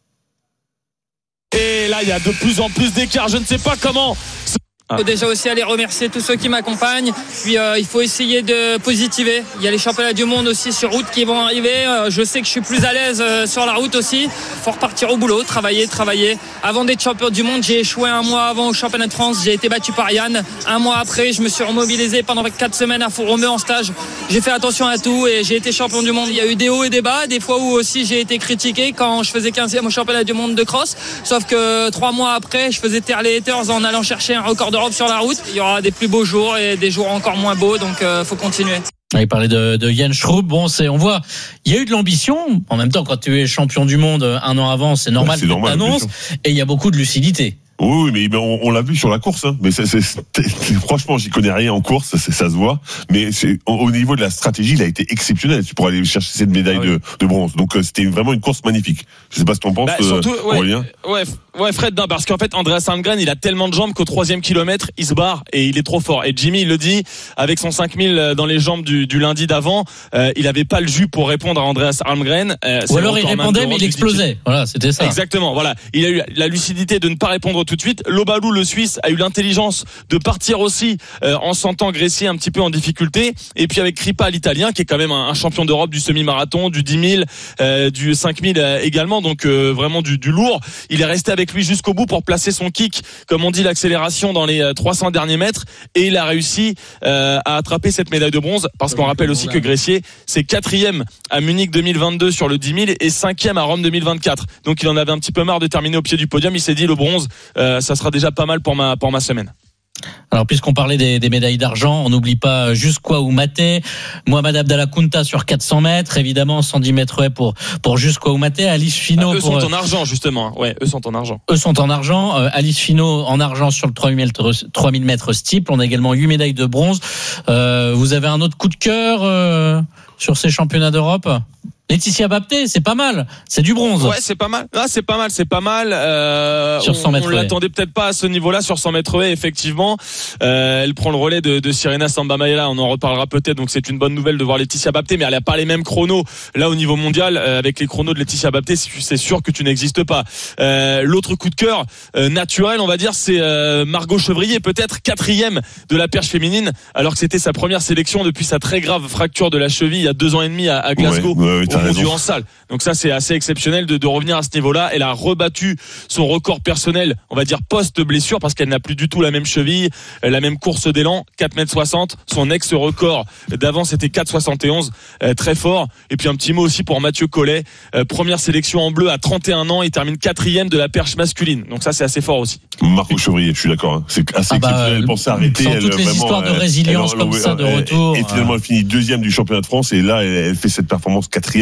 [SPEAKER 12] Et là, il y a de plus en plus d'écart. Je ne sais pas comment...
[SPEAKER 14] Il faut déjà aussi aller remercier tous ceux qui m'accompagnent. Puis euh, il faut essayer de positiver. Il y a les championnats du monde aussi sur route qui vont arriver. Euh, je sais que je suis plus à l'aise euh, sur la route aussi. Il faut repartir au boulot, travailler, travailler. Avant d'être champion du monde, j'ai échoué un mois avant au championnat de France. J'ai été battu par Yann. Un mois après, je me suis remobilisé pendant quatre semaines à Font-Romeu en stage. J'ai fait attention à tout et j'ai été champion du monde. Il y a eu des hauts et des bas. Des fois où aussi j'ai été critiqué quand je faisais quinzième au championnat du monde de cross. Sauf que trois mois après, je faisais taire les haters en allant chercher un record d'Europe sur la route. Il y aura des plus beaux jours et des jours encore moins beaux, donc il euh, faut continuer.
[SPEAKER 3] Il parlait de, de Yann Schrupp. Bon, c'est, on voit, il y a eu de l'ambition. En même temps, quand tu es champion du monde un an avant, c'est normal que tu t'annonces. Et il y a beaucoup de lucidité.
[SPEAKER 2] Oui, mais on, on l'a vu sur la course. Hein. Mais c'est, c'est, c'est, franchement, j'y connais rien en course, ça, ça se voit. Mais c'est, au niveau de la stratégie, il a été exceptionnel pour aller chercher cette médaille ah oui. de, de bronze. Donc c'était vraiment une course magnifique. Je sais pas ce que t'en penses, bah, surtout, euh,
[SPEAKER 12] ouais,
[SPEAKER 2] Aurélien.
[SPEAKER 12] Ouais, ouais, Fred, non, parce qu'en fait, Andreas Almgren, il a tellement de jambes qu'au troisième kilomètre, il se barre et il est trop fort. Et Jimmy, il le dit, avec son cinq mille dans les jambes du, du lundi d'avant, euh, il avait pas le jus pour répondre à Andreas Almgren. Euh,
[SPEAKER 3] Ou alors il répondait, mais il explosait. Voilà, c'était ça.
[SPEAKER 12] Exactement. Voilà, il a eu la lucidité de ne pas répondre tout de suite. Lobalou, le Suisse, a eu l'intelligence de partir aussi euh, en sentant Gressier un petit peu en difficulté. Et puis avec Kripa, l'Italien, qui est quand même un, un champion d'Europe du semi-marathon, du dix mille, euh, du cinq mille euh, également, donc euh, vraiment du, du lourd. Il est resté avec lui jusqu'au bout pour placer son kick, comme on dit, l'accélération dans les trois cents derniers mètres. Et il a réussi euh, à attraper cette médaille de bronze, parce qu'on rappelle aussi que Gressier, c'est quatrième à Munich deux mille vingt-deux sur le dix mille et cinquième à Rome deux mille vingt-quatre. Donc il en avait un petit peu marre de terminer au pied du podium. Il s'est dit, le bronze, euh, ça sera déjà pas mal pour ma pour ma semaine.
[SPEAKER 3] Alors, puisqu'on parlait des, des médailles d'argent, on n'oublie pas Jusqua Oumaté, Mohamed Abdallah Kounta sur quatre cents mètres, évidemment cent dix mètres ouais, pour pour Jusqua Oumaté, Alice Finot.
[SPEAKER 12] Ah, eux
[SPEAKER 3] pour,
[SPEAKER 12] sont en argent justement, ouais, eux sont en argent.
[SPEAKER 3] Eux sont en argent. Euh, Alice Finot en argent sur le trois mille mètres steeple. On a également huit médailles de bronze. Euh, vous avez un autre coup de cœur euh, sur ces championnats d'Europe? Laetitia Bapté, c'est pas mal, c'est du bronze.
[SPEAKER 12] Ouais, c'est pas mal. Ah, c'est pas mal, c'est pas mal. Euh,
[SPEAKER 3] sur cent mètres.
[SPEAKER 12] On, on l'attendait peut-être pas à ce niveau-là sur cent mètres haies, effectivement. Euh, elle prend le relais de, de Sirena Sambamaela. On en reparlera peut-être. Donc c'est une bonne nouvelle de voir Laetitia Bapté, mais elle a pas les mêmes chronos là au niveau mondial. Euh, avec les chronos de Laetitia Bapté, c'est sûr que tu n'existes pas. Euh, l'autre coup de cœur euh, naturel, on va dire, c'est euh, Margot Chevrier, peut-être quatrième de la perche féminine, alors que c'était sa première sélection depuis sa très grave fracture de la cheville il y a deux ans et demi à, à Glasgow.
[SPEAKER 2] Ouais, ouais,
[SPEAKER 12] Mondiaux en salle. Donc ça c'est assez exceptionnel de, de revenir à ce niveau-là. Elle a rebattu son record personnel, on va dire post-blessure, parce qu'elle n'a plus du tout la même cheville, la même course d'élan, quatre mètres soixante. Son ex-record d'avant c'était quatre mètres soixante et onze, euh, très fort. Et puis un petit mot aussi pour Mathieu Collet, euh, première sélection en bleu à trente et un ans, il termine quatrième de la perche masculine. Donc ça c'est assez fort aussi.
[SPEAKER 2] Marco Chevrier, je suis d'accord. Hein. C'est assez ah bah, exceptionnel. Elle pensait arrêter.
[SPEAKER 3] Sans
[SPEAKER 2] elle,
[SPEAKER 3] toutes les
[SPEAKER 2] vraiment,
[SPEAKER 3] histoires de
[SPEAKER 2] elle,
[SPEAKER 3] résilience
[SPEAKER 2] elle,
[SPEAKER 3] comme
[SPEAKER 2] elle,
[SPEAKER 3] ça, de
[SPEAKER 2] elle,
[SPEAKER 3] retour.
[SPEAKER 2] Et finalement, elle finit deuxième du championnat de France. Et là, elle, elle fait cette performance quatrième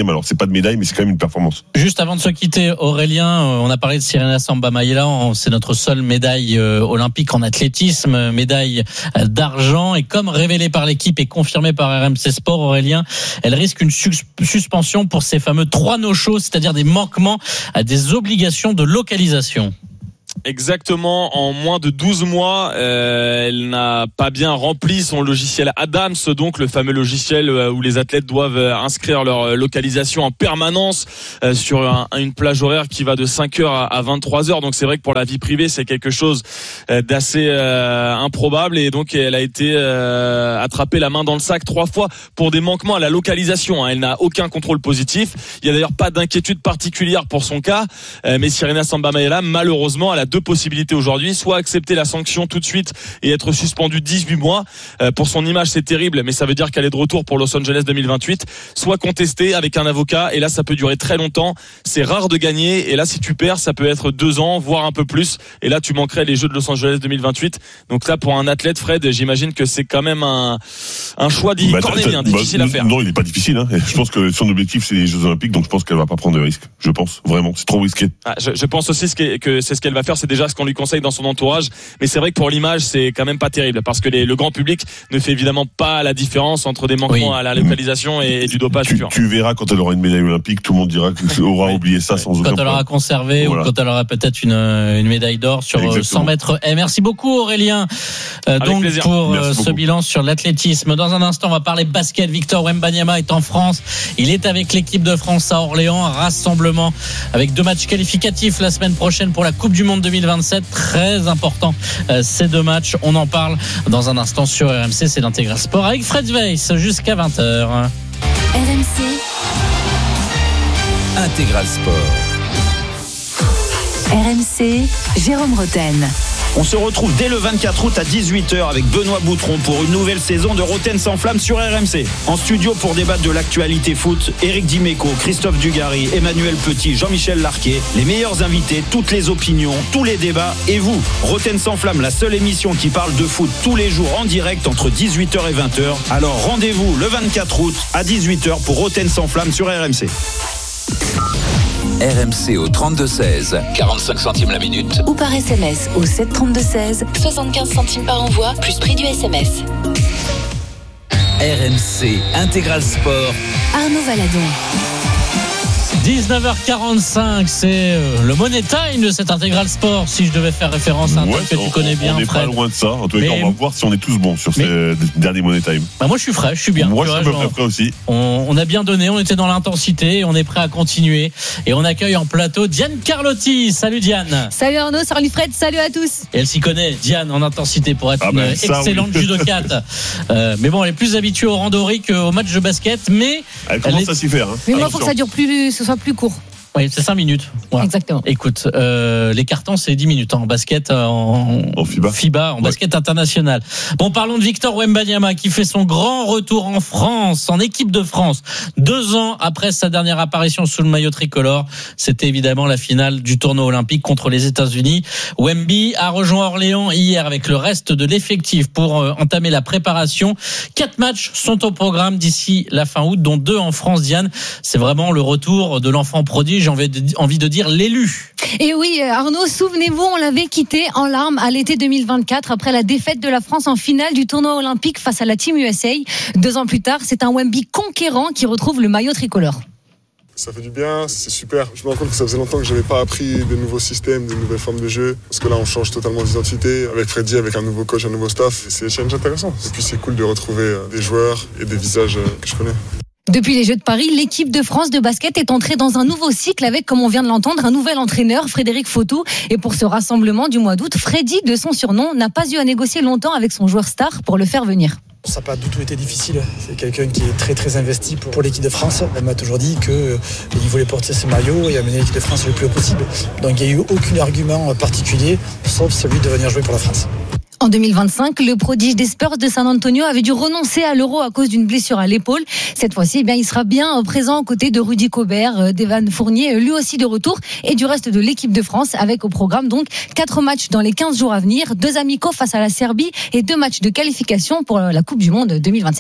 [SPEAKER 2] quatrième. Alors c'est pas de médaille, mais c'est quand même une performance.
[SPEAKER 3] Juste avant de se quitter, Aurélien, on a parlé de Sirena Samba Mayela. C'est notre seule médaille olympique en athlétisme, médaille d'argent. Et comme révélé par l'équipe et confirmé par R M C Sport, Aurélien, elle risque une sus- suspension pour ces fameux trois no-shows, c'est-à-dire des manquements à des obligations de localisation.
[SPEAKER 12] Exactement, en moins de douze mois, euh, elle n'a pas bien rempli son logiciel Adams, donc le fameux logiciel où les athlètes doivent inscrire leur localisation en permanence euh, sur un, une plage horaire qui va de cinq heures à vingt-trois heures. Donc c'est vrai que pour la vie privée, c'est quelque chose d'assez euh, improbable, et donc elle a été euh, attrapée la main dans le sac trois fois pour des manquements à la localisation. Elle n'a aucun contrôle positif. Il y a d'ailleurs pas d'inquiétude particulière pour son cas, euh, mais Sirena Samba Mayela, malheureusement, elle a deux possibilités aujourd'hui, soit accepter la sanction tout de suite et être suspendue dix-huit mois. Euh, pour son image, c'est terrible, mais ça veut dire qu'elle est de retour pour Los Angeles deux mille vingt-huit, soit contester avec un avocat, et là ça peut durer très longtemps. C'est rare de gagner, et là si tu perds, ça peut être deux ans, voire un peu plus, et là tu manquerais les Jeux de Los Angeles deux mille vingt-huit. Donc là, pour un athlète, Fred, j'imagine que c'est quand même un, un choix dit, bah, cornélien, difficile
[SPEAKER 2] bah,
[SPEAKER 12] à faire.
[SPEAKER 2] Non, il n'est pas difficile, hein. Je pense que son objectif c'est les Jeux Olympiques, donc je pense qu'elle va pas prendre de risques. Je pense, vraiment, c'est trop risqué.
[SPEAKER 12] Ah, je, je pense aussi que c'est ce qu'elle va faire, c'est déjà ce qu'on lui conseille dans son entourage, mais c'est vrai que pour l'image, c'est quand même pas terrible, parce que les, le grand public ne fait évidemment pas la différence entre des manquements oui. à la localisation et, et du dopage.
[SPEAKER 2] Tu, tu verras quand elle aura une médaille olympique, tout le monde dira qu'elle aura oui. oublié ça oui. sans aucun
[SPEAKER 3] problème. Quand elle aura conservé, voilà. ou quand elle aura peut-être une, une médaille d'or sur Exactement. cent mètres. Et merci beaucoup Aurélien euh, donc plaisir. pour merci ce beaucoup. bilan sur l'athlétisme. Dans un instant, on va parler basket. Victor Wembanyama est en France, il est avec l'équipe de France à Orléans, un rassemblement avec deux matchs qualificatifs la semaine prochaine pour la Coupe du Monde deux mille vingt-sept. Très important euh, ces deux matchs, on en parle dans un instant sur R M C. C'est l'Intégral Sport avec Fred Weiss jusqu'à vingt heures.
[SPEAKER 10] R M C
[SPEAKER 5] Intégral Sport.
[SPEAKER 10] R M C, Jérôme Roten.
[SPEAKER 15] On se retrouve dès le vingt-quatre août à dix-huit heures avec Benoît Boutron pour une nouvelle saison de Roten sans flamme sur R M C. En studio pour débattre de l'actualité foot, Éric Dimeco, Christophe Dugarry, Emmanuel Petit, Jean-Michel Larquet, les meilleurs invités, toutes les opinions, tous les débats, et vous, Roten sans flamme, la seule émission qui parle de foot tous les jours en direct entre dix-huit heures et vingt heures. Alors rendez-vous le vingt-quatre août à dix-huit heures pour Roten sans flamme sur R M C.
[SPEAKER 5] R M C au trente-deux seize, quarante-cinq centimes la minute.
[SPEAKER 10] Ou par S M S au sept trente-deux seize, soixante-quinze centimes par envoi, plus prix du S M S.
[SPEAKER 5] R M C Intégral Sport.
[SPEAKER 10] Arnaud Valadon.
[SPEAKER 3] dix-neuf heures quarante-cinq, c'est le Money Time de cet Intégral Sport. Si je devais faire référence à un
[SPEAKER 2] ouais,
[SPEAKER 3] truc que
[SPEAKER 2] on,
[SPEAKER 3] tu connais bien,
[SPEAKER 2] on n'est pas loin de ça. En tous les cas, on va voir si on est tous bons sur mais, ces derniers Money Time.
[SPEAKER 3] Bah moi, je suis frais, je suis bien.
[SPEAKER 2] Moi, je suis un peu près prêt aussi.
[SPEAKER 3] On, on a bien donné, on était dans l'intensité, et on est prêt à continuer. Et on accueille en plateau Diane Carlotti. Salut Diane.
[SPEAKER 16] Salut Arnaud, salut Fred, salut à tous.
[SPEAKER 3] Et elle s'y connaît, Diane, en intensité pour être ah ben, une ça, excellente oui. judokate. euh, mais bon, elle est plus habituée au randori qu'au match de basket, mais
[SPEAKER 2] elle commence elle est...
[SPEAKER 3] à
[SPEAKER 2] s'y faire. Hein.
[SPEAKER 16] Mais moi, il faut que ça dure plus, ce soit plus court.
[SPEAKER 3] Oui, c'est cinq minutes. Voilà.
[SPEAKER 16] Exactement.
[SPEAKER 3] Écoute, euh, les cartons, c'est dix minutes en basket, en,
[SPEAKER 2] en FIBA.
[SPEAKER 3] FIBA, en ouais. basket international. Bon, parlons de Victor Wembanyama qui fait son grand retour en France, en équipe de France. Deux ans après sa dernière apparition sous le maillot tricolore, c'était évidemment la finale du tournoi olympique contre les États-Unis. Wemby a rejoint Orléans hier avec le reste de l'effectif pour euh, entamer la préparation. Quatre matchs sont au programme d'ici la fin août, dont deux en France, Diane. C'est vraiment le retour de l'enfant prodige. J'ai envie de dire l'élu.
[SPEAKER 16] Et oui, Arnaud, souvenez-vous, on l'avait quitté en larmes à l'été deux mille vingt-quatre après la défaite de la France en finale du tournoi olympique face à la Team U S A. Deux ans plus tard, c'est un Wemby conquérant qui retrouve le maillot tricolore.
[SPEAKER 17] Ça fait du bien, c'est super. Je me rends compte que ça faisait longtemps que j'avais pas appris des nouveaux systèmes, des nouvelles formes de jeu. Parce que là, on change totalement d'identité. Avec Freddy, avec un nouveau coach, un nouveau staff. C'est des challenges intéressants. Et puis, c'est cool de retrouver des joueurs et des visages que je connais.
[SPEAKER 16] Depuis les Jeux de Paris, l'équipe de France de basket est entrée dans un nouveau cycle avec, comme on vient de l'entendre, un nouvel entraîneur, Frédéric Fautou. Et pour ce rassemblement du mois d'août, Freddy, de son surnom, n'a pas eu à négocier longtemps avec son joueur star pour le faire venir.
[SPEAKER 18] Ça n'a pas du tout été difficile. C'est quelqu'un qui est très très investi pour, pour l'équipe de France. Elle m'a toujours dit qu'il voulait porter ce maillot et amener l'équipe de France le plus haut possible. Donc il n'y a eu aucun argument particulier, sauf celui de venir jouer pour la France.
[SPEAKER 16] En deux mille vingt-cinq, le prodige des Spurs de San Antonio avait dû renoncer à l'Euro à cause d'une blessure à l'épaule. Cette fois-ci, eh bien, il sera bien présent aux côtés de Rudy Gobert, d'Evan Fournier, lui aussi de retour, et du reste de l'équipe de France, avec au programme donc quatre matchs dans les quinze jours à venir, deux amicaux face à la Serbie et deux matchs de qualification pour la Coupe du Monde deux mille vingt-sept.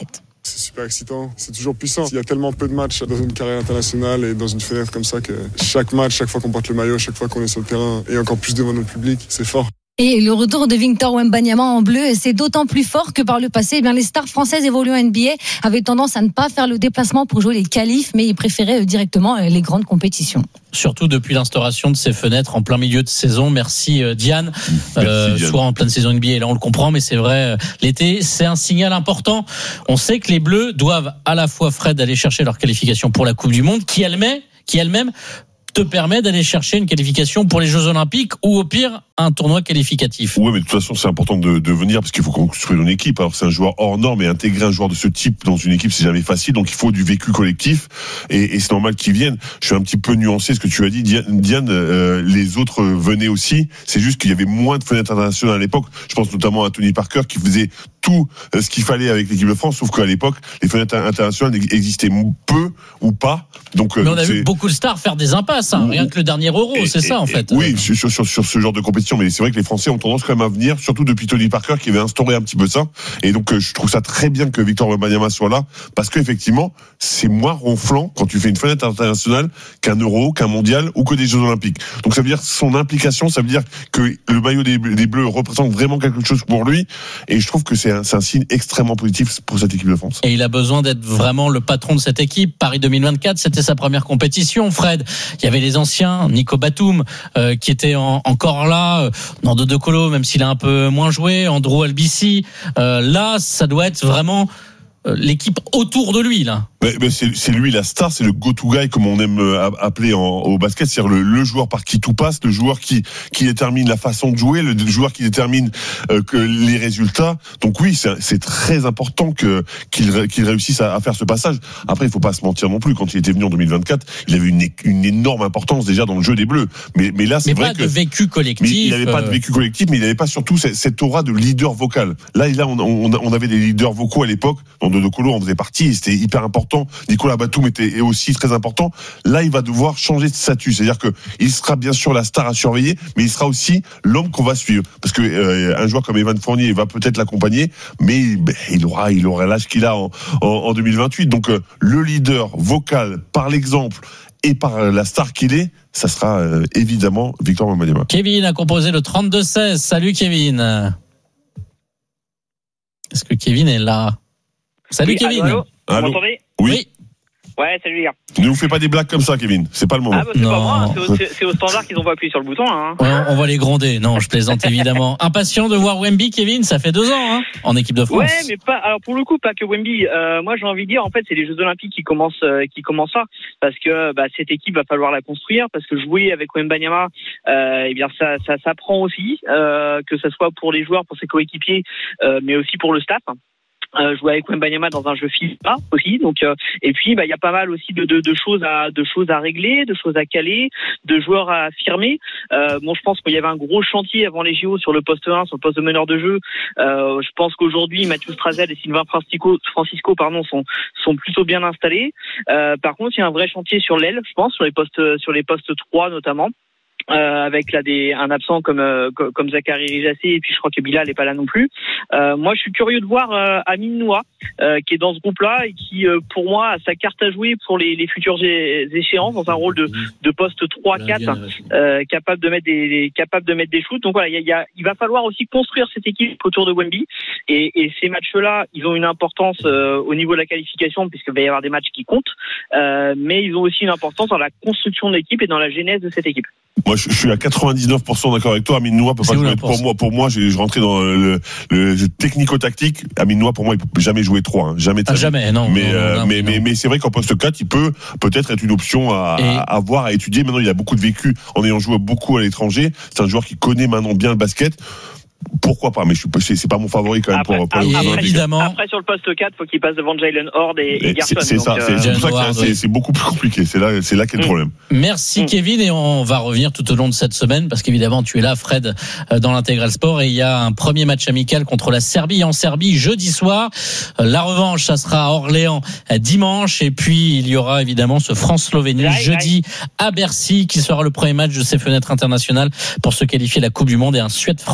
[SPEAKER 17] C'est super excitant, c'est toujours puissant. Il y a tellement peu de matchs dans une carrière internationale et dans une fenêtre comme ça que chaque match, chaque fois qu'on porte le maillot, chaque fois qu'on est sur le terrain et encore plus devant notre public, c'est fort.
[SPEAKER 16] Et le retour de Victor Wembanyama en bleu, c'est d'autant plus fort que par le passé, eh bien, les stars françaises évoluant en N B A avaient tendance à ne pas faire le déplacement pour jouer les qualifs, mais ils préféraient directement les grandes compétitions.
[SPEAKER 3] Surtout depuis l'instauration de ces fenêtres en plein milieu de saison. Merci Diane.
[SPEAKER 2] Merci,
[SPEAKER 3] euh,
[SPEAKER 2] Diane.
[SPEAKER 3] Soit en pleine saison N B A, là on le comprend, mais c'est vrai, l'été, c'est un signal important. On sait que les Bleus doivent à la fois, Fred, aller chercher leur qualification pour la Coupe du Monde, qui elle-même, qui elle-même te permet d'aller chercher une qualification pour les Jeux Olympiques ou au pire un tournoi qualificatif.
[SPEAKER 2] Ouais, mais de toute façon, c'est important de, de venir parce qu'il faut construire une équipe. Alors, c'est un joueur hors norme et intégrer un joueur de ce type dans une équipe, c'est jamais facile. Donc, il faut du vécu collectif et, et c'est normal qu'ils viennent. Je suis un petit peu nuancé ce que tu as dit, Diane. Diane euh, les autres venaient aussi. C'est juste qu'il y avait moins de fenêtres internationales à l'époque. Je pense notamment à Tony Parker qui faisait tout ce qu'il fallait avec l'équipe de France, sauf qu'à l'époque, les fenêtres internationales existaient peu ou pas. Donc,
[SPEAKER 3] mais on a
[SPEAKER 2] c'est...
[SPEAKER 3] vu beaucoup de stars faire des impasses, hein. Rien que le dernier Euro,
[SPEAKER 2] et,
[SPEAKER 3] c'est ça en
[SPEAKER 2] et,
[SPEAKER 3] fait.
[SPEAKER 2] Oui, sur, sur, sur ce genre de compétition, mais c'est vrai que les Français ont tendance quand même à venir, surtout depuis Tony Parker qui avait instauré un petit peu ça. Et donc, euh, je trouve ça très bien que Victor Wembanyama soit là, parce qu'effectivement, c'est moins ronflant quand tu fais une fenêtre internationale qu'un Euro, qu'un Mondial ou que des Jeux Olympiques. Donc, ça veut dire son implication, ça veut dire que le maillot des, des Bleus représente vraiment quelque chose pour lui. Et je trouve que c'est un, c'est un signe extrêmement positif pour cette équipe de France.
[SPEAKER 3] Et il a besoin d'être vraiment le patron de cette équipe. Paris deux mille vingt-quatre, c'était sa première compétition, Fred. Il y avait les anciens, Nico Batum, euh, qui était en, encore là, euh, Nando De Colo, même s'il a un peu moins joué, Andrew Albici. Euh, là, ça doit être vraiment euh, l'équipe autour de lui, là.
[SPEAKER 2] Mais, mais c'est, c'est lui la star, c'est le go-to guy comme on aime appeler en, au basket, c'est-à-dire le, le joueur par qui tout passe, le joueur qui, qui détermine la façon de jouer, le joueur qui détermine euh, que les résultats. Donc oui, c'est, c'est très important que qu'il, qu'il réussisse à, à faire ce passage. Après, il faut pas se mentir non plus. Quand il était venu en deux mille vingt-quatre, il avait une, une énorme importance déjà dans le jeu des Bleus. Mais, mais là, c'est
[SPEAKER 3] mais
[SPEAKER 2] vrai
[SPEAKER 3] pas
[SPEAKER 2] que
[SPEAKER 3] de vécu collectif.
[SPEAKER 2] Mais il n'avait pas de vécu collectif, mais il n'avait pas surtout cette, cette aura de leader vocal. Là, là, on, on, on avait des leaders vocaux à l'époque. Dans De Colo, on faisait partie. C'était hyper important. Nicolas Batum était aussi très important. Là, il va devoir changer de statut. C'est-à-dire que il sera bien sûr la star à surveiller, mais il sera aussi l'homme qu'on va suivre. Parce que euh, un joueur comme Evan Fournier va peut-être l'accompagner, mais ben, il aura, il aura l'âge qu'il a en, en, en deux mille vingt-huit. Donc euh, le leader vocal par l'exemple et par la star qu'il est, ça sera euh, évidemment Victor Wembanyama.
[SPEAKER 3] Kevin a composé le trente-deux seize. Salut Kevin. Est-ce que Kevin est là? Salut
[SPEAKER 19] oui,
[SPEAKER 3] Kevin.
[SPEAKER 19] Allô, allô. Vous
[SPEAKER 2] Allô.
[SPEAKER 19] m'entendez?
[SPEAKER 2] Oui.
[SPEAKER 19] Ouais, salut les gars.
[SPEAKER 2] Ne vous faites pas des blagues comme ça, Kevin. C'est pas le moment.
[SPEAKER 19] Ah bah c'est non. pas moi, c'est au, c'est, c'est au standard qu'ils ont pas appuyé sur le bouton. Hein.
[SPEAKER 3] Ouais, on va les gronder. Non, je plaisante évidemment. Impatient de voir Wemby, Kevin. Ça fait deux ans hein, en équipe de France.
[SPEAKER 19] Ouais, mais pas. Alors pour le coup, pas que Wemby. Euh, moi, j'ai envie de dire, en fait, c'est les Jeux Olympiques qui commencent, euh, qui commencent là, parce que bah, cette équipe va falloir la construire, parce que jouer avec Wembanyama, euh, eh bien ça, ça s'apprend aussi, euh, que ce soit pour les joueurs, pour ses coéquipiers, euh, mais aussi pour le staff. Euh, jouer avec Wembanyama dans un jeu FIFA aussi, donc euh, et puis bah il y a pas mal aussi de, de, de choses à de choses à régler, de choses à caler, de joueurs à affirmer. Euh, bon, je pense qu'il y avait un gros chantier avant les J O sur le poste un, sur le poste de meneur de jeu. Euh, je pense qu'aujourd'hui Mathieu Strazel et Sylvain Francisco, Francisco pardon, sont sont plutôt bien installés. Euh, par contre, il y a un vrai chantier sur l'aile, je pense, sur les postes sur les postes trois notamment. Euh, avec là des un absent comme euh, comme Zachary Rijassé et puis je crois que Bilal n'est pas là non plus. Euh, moi je suis curieux de voir euh, Amin Noah euh, qui est dans ce groupe-là et qui euh, pour moi a sa carte à jouer pour les, les futures échéances dans un rôle de de poste trois quatre euh, capable de mettre des, des capable de mettre des shoots. Donc voilà, il y a, il y a il va falloir aussi construire cette équipe autour de Wemby et, et ces matchs-là, ils ont une importance euh, au niveau de la qualification puisqu'il va y avoir des matchs qui comptent, euh, mais ils ont aussi une importance dans la construction de l'équipe et dans la genèse de cette équipe.
[SPEAKER 2] Moi, je suis à quatre-vingt-dix-neuf pour cent d'accord avec toi. Amin Noah peut pas jouer. Pour moi, pour moi, j'ai, je rentrais dans le, le jeu technico-tactique. Amin Noah, pour moi, il peut jamais jouer trois. Hein. Jamais. De
[SPEAKER 3] ah, jamais, non.
[SPEAKER 2] Mais,
[SPEAKER 3] non, non,
[SPEAKER 2] euh,
[SPEAKER 3] non
[SPEAKER 2] mais,
[SPEAKER 3] non.
[SPEAKER 2] mais, mais c'est vrai qu'en poste quatre, il peut peut-être être une option à,
[SPEAKER 3] Et...
[SPEAKER 2] à, à voir, à étudier. Maintenant, il a beaucoup de vécu en ayant joué beaucoup à l'étranger. C'est un joueur qui connaît maintenant bien le basket. Pourquoi pas, mais je suis, c'est, c'est pas mon favori quand même
[SPEAKER 19] après,
[SPEAKER 2] pour, pour
[SPEAKER 19] après,
[SPEAKER 2] les
[SPEAKER 19] après,
[SPEAKER 3] évidemment.
[SPEAKER 19] Après, sur le poste quatre, faut qu'il passe devant Jalen Horde et, et Garson.
[SPEAKER 2] C'est, c'est
[SPEAKER 19] donc,
[SPEAKER 2] ça,
[SPEAKER 19] euh...
[SPEAKER 2] c'est, c'est pour ça que
[SPEAKER 3] Ward,
[SPEAKER 2] c'est,
[SPEAKER 3] oui.
[SPEAKER 2] c'est beaucoup plus compliqué. C'est là, c'est là qu'est le
[SPEAKER 19] mmh.
[SPEAKER 2] problème.
[SPEAKER 3] Merci mmh. Kevin et on va revenir tout au long de cette semaine parce qu'évidemment tu es là Fred dans l'Intégral Sport et il y a un premier match amical contre la Serbie en Serbie jeudi soir. La revanche, ça sera à Orléans dimanche et puis il y aura évidemment ce France-Slovénie aïe, jeudi aïe. à Bercy qui sera le premier match de ces fenêtres internationales pour se qualifier à la Coupe du Monde et un Suède-France. Je fais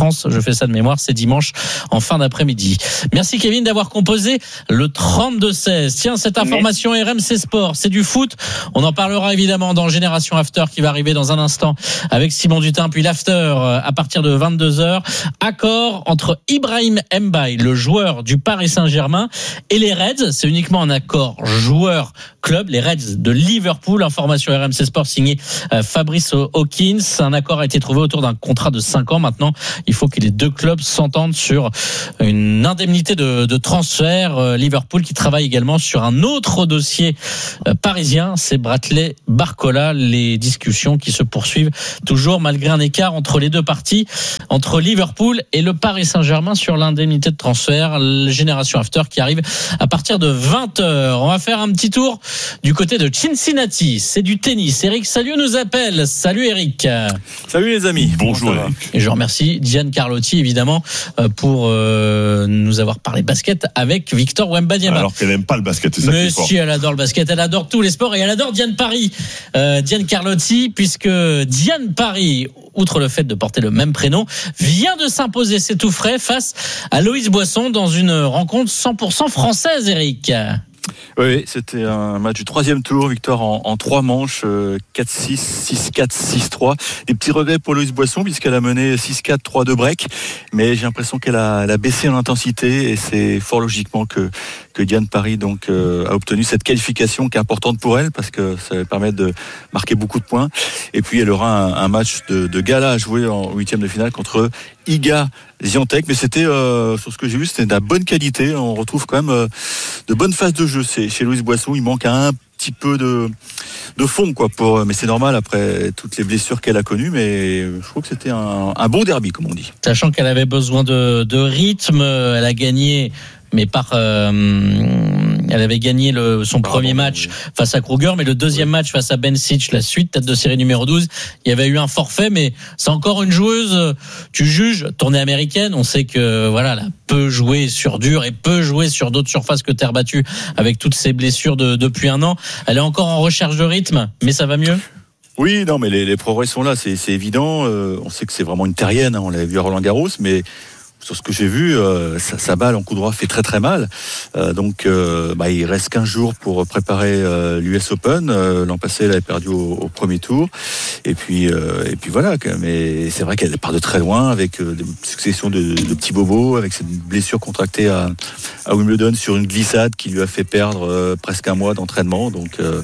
[SPEAKER 3] fais ça de mémoire, c'est dimanche en fin d'après-midi. Merci Kevin d'avoir composé le trente-deux seize. Tiens, cette information R M C Sport, c'est du foot. On en parlera évidemment dans Génération After qui va arriver dans un instant avec Simon Dutin, puis l'After à partir de vingt-deux heures. Accord entre Ibrahim Mbaye, le joueur du Paris Saint-Germain, et les Reds. C'est uniquement un accord joueur-club, les Reds de Liverpool. Information R M C Sport signée Fabrice Hawkins. Un accord a été trouvé autour d'un contrat de cinq ans. Maintenant, il faut que les deux clubs s'entendent sur une indemnité de, de transfert. Liverpool qui travaille également sur un autre dossier parisien, c'est Bradley Barcola. Les discussions qui se poursuivent toujours malgré un écart entre les deux parties, entre Liverpool et le Paris Saint-Germain sur l'indemnité de transfert. La Génération After qui arrive à partir de vingt heures. On va faire un petit tour du côté de Cincinnati. C'est du tennis. Eric Salio nous appelle. Salut Eric.
[SPEAKER 20] Salut les amis.
[SPEAKER 2] Bonjour Eric.
[SPEAKER 3] Et je remercie Diane Carlotti évidemment pour euh, nous avoir parlé basket avec Victor Wembanyama.
[SPEAKER 2] Alors qu'elle n'aime pas le basket, c'est ça
[SPEAKER 3] Mais
[SPEAKER 2] qui est fort.
[SPEAKER 3] si, elle adore le basket, elle adore tous les sports et elle adore Diane Paris. Euh, Diane Carlotti, puisque Diane Paris, outre le fait de porter le même prénom, vient de s'imposer, c'est tout frais, face à Loïs Boisson dans une rencontre cent pour cent française, Eric.
[SPEAKER 20] Oui, c'était un match du troisième tour, victoire en, en trois manches, euh, quatre six, six quatre, six trois. Des petits regrets pour Loïs Boisson puisqu'elle a mené six quatre, trois deux break, mais j'ai l'impression qu'elle a, elle a baissé en intensité et c'est fort logiquement que, que Diane Paris donc, euh, a obtenu cette qualification qui est importante pour elle parce que ça va permettre de marquer beaucoup de points. Et puis elle aura un, un match de, de gala à jouer en huitième de finale contre Iga Swiatek, mais c'était euh, sur ce que j'ai vu, c'était de la bonne qualité. On retrouve quand même euh, de bonnes phases de jeu. C'est, chez Loïs Boisson, il manque un petit peu de de fond, quoi. Pour, mais c'est normal après toutes les blessures qu'elle a connues. Mais je trouve que c'était un, un bon derby, comme on dit.
[SPEAKER 3] Sachant qu'elle avait besoin de, de rythme, elle a gagné, mais par euh, elle avait gagné le, son Pardon, premier match oui. face à Kruger, mais le deuxième oui. match face à Bencic, la suite, tête de série numéro douze, il y avait eu un forfait, mais c'est encore une joueuse, tu juges, tournée américaine, on sait que voilà, elle peut jouer sur dur et peut jouer sur d'autres surfaces que terre battue avec toutes ses blessures de, depuis un an. Elle est encore en recherche de rythme, mais ça va mieux?
[SPEAKER 20] Oui, non, mais les, les progrès sont là, c'est, c'est évident. Euh, on sait que c'est vraiment une terrienne, hein, on l'avait vu à Roland-Garros, mais sur ce que j'ai vu, euh, sa, sa balle en coup droit fait très très mal. Euh, donc, euh, bah, il reste quinze jours pour préparer euh, l'U S Open. Euh, l'an passé, elle avait perdu au, au premier tour. Et puis, euh, et puis voilà. Mais c'est vrai qu'elle part de très loin avec euh, des successions de, de petits bobos, avec cette blessure contractée à, à Wimbledon sur une glissade qui lui a fait perdre euh, presque un mois d'entraînement. Donc, euh,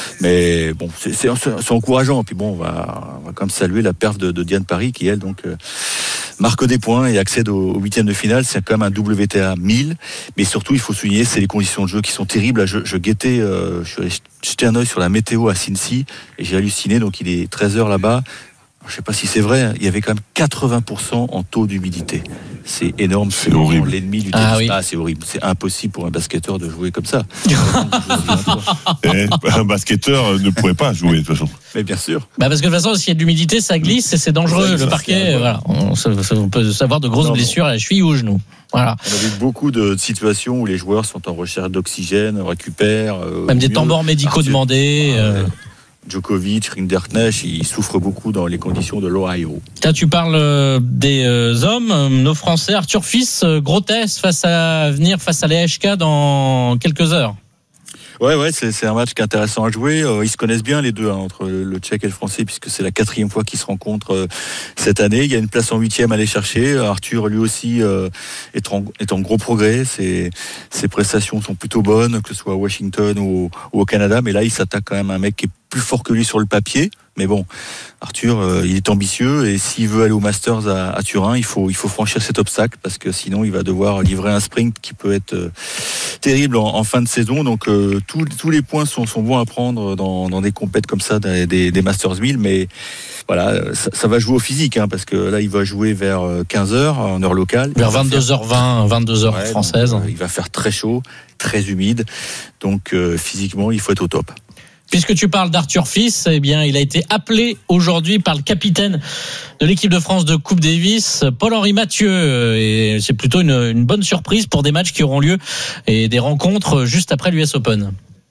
[SPEAKER 20] mais bon, c'est, c'est, c'est encourageant. Et puis bon, on va, on va quand même saluer la perf de, de Diane Paris qui elle donc euh, marque des points et accède au au huitième de finale. C'est quand même un W T A mille, mais surtout il faut souligner c'est les conditions de jeu qui sont terribles. Je, je guettais, euh, je suis allé jeter un œil sur la météo à Cincy et j'ai halluciné. Donc il est treize heures là-bas. Je ne sais pas si c'est vrai, il y avait quand même quatre-vingts pour cent en taux d'humidité. C'est énorme, c'est, c'est horrible. L'ennemi du tennis. Ah, oui. ah, c'est horrible, c'est impossible pour un basketteur de jouer comme ça.
[SPEAKER 2] eh, un basketteur ne pourrait pas jouer de toute façon.
[SPEAKER 20] Mais bien sûr.
[SPEAKER 3] Bah parce que de toute façon, s'il y a de l'humidité, ça glisse et c'est dangereux. Ça, le ça, parquet, voilà, on, on peut savoir de grosses non, blessures non. à la cheville ou au genou. Voilà.
[SPEAKER 20] On a vu beaucoup de situations où les joueurs sont en recherche d'oxygène, récupèrent.
[SPEAKER 3] Même des tambours médicaux Arthur. demandés. Ah, euh...
[SPEAKER 20] Djokovic, Rinderknecht, ils souffrent beaucoup dans les conditions de l'Ohio.
[SPEAKER 3] Là, tu parles des hommes, nos Français. Arthur Fils, gros test face à venir face à l'A H K dans quelques heures.
[SPEAKER 20] Ouais, ouais, c'est, c'est un match qui est intéressant à jouer. Euh, ils se connaissent bien les deux, hein, entre le Tchèque et le Français, puisque c'est la quatrième fois qu'ils se rencontrent euh, cette année. Il y a une place en huitième à aller chercher. Arthur, lui aussi, euh, est, en, est en gros progrès. Ses, ses prestations sont plutôt bonnes, que ce soit à Washington ou, ou au Canada. Mais là, il s'attaque quand même à un mec qui est plus fort que lui sur le papier. Mais bon, Arthur, euh, il est ambitieux et s'il veut aller au Masters à, à Turin, il faut, il faut franchir cet obstacle parce que sinon, il va devoir livrer un sprint qui peut être euh, terrible en, en fin de saison. Donc, euh, tous, tous les points sont, sont bons à prendre dans, dans des compètes comme ça, des, des, des Masters mille. Mais voilà, ça, ça va jouer au physique hein, parce que là, il va jouer vers quinze heures en heure locale.
[SPEAKER 3] Vers vingt-deux heures vingt, vingt-deux heures
[SPEAKER 20] ouais,
[SPEAKER 3] françaises.
[SPEAKER 20] Donc, euh, il va faire très chaud, très humide. Donc, euh, physiquement, il faut être au top.
[SPEAKER 3] Puisque tu parles d'Arthur Fils, eh bien, il a été appelé aujourd'hui par le capitaine de l'équipe de France de Coupe Davis, Paul-Henri Mathieu. Et c'est plutôt une, une bonne surprise pour des matchs qui auront lieu et des rencontres juste après l'U S Open.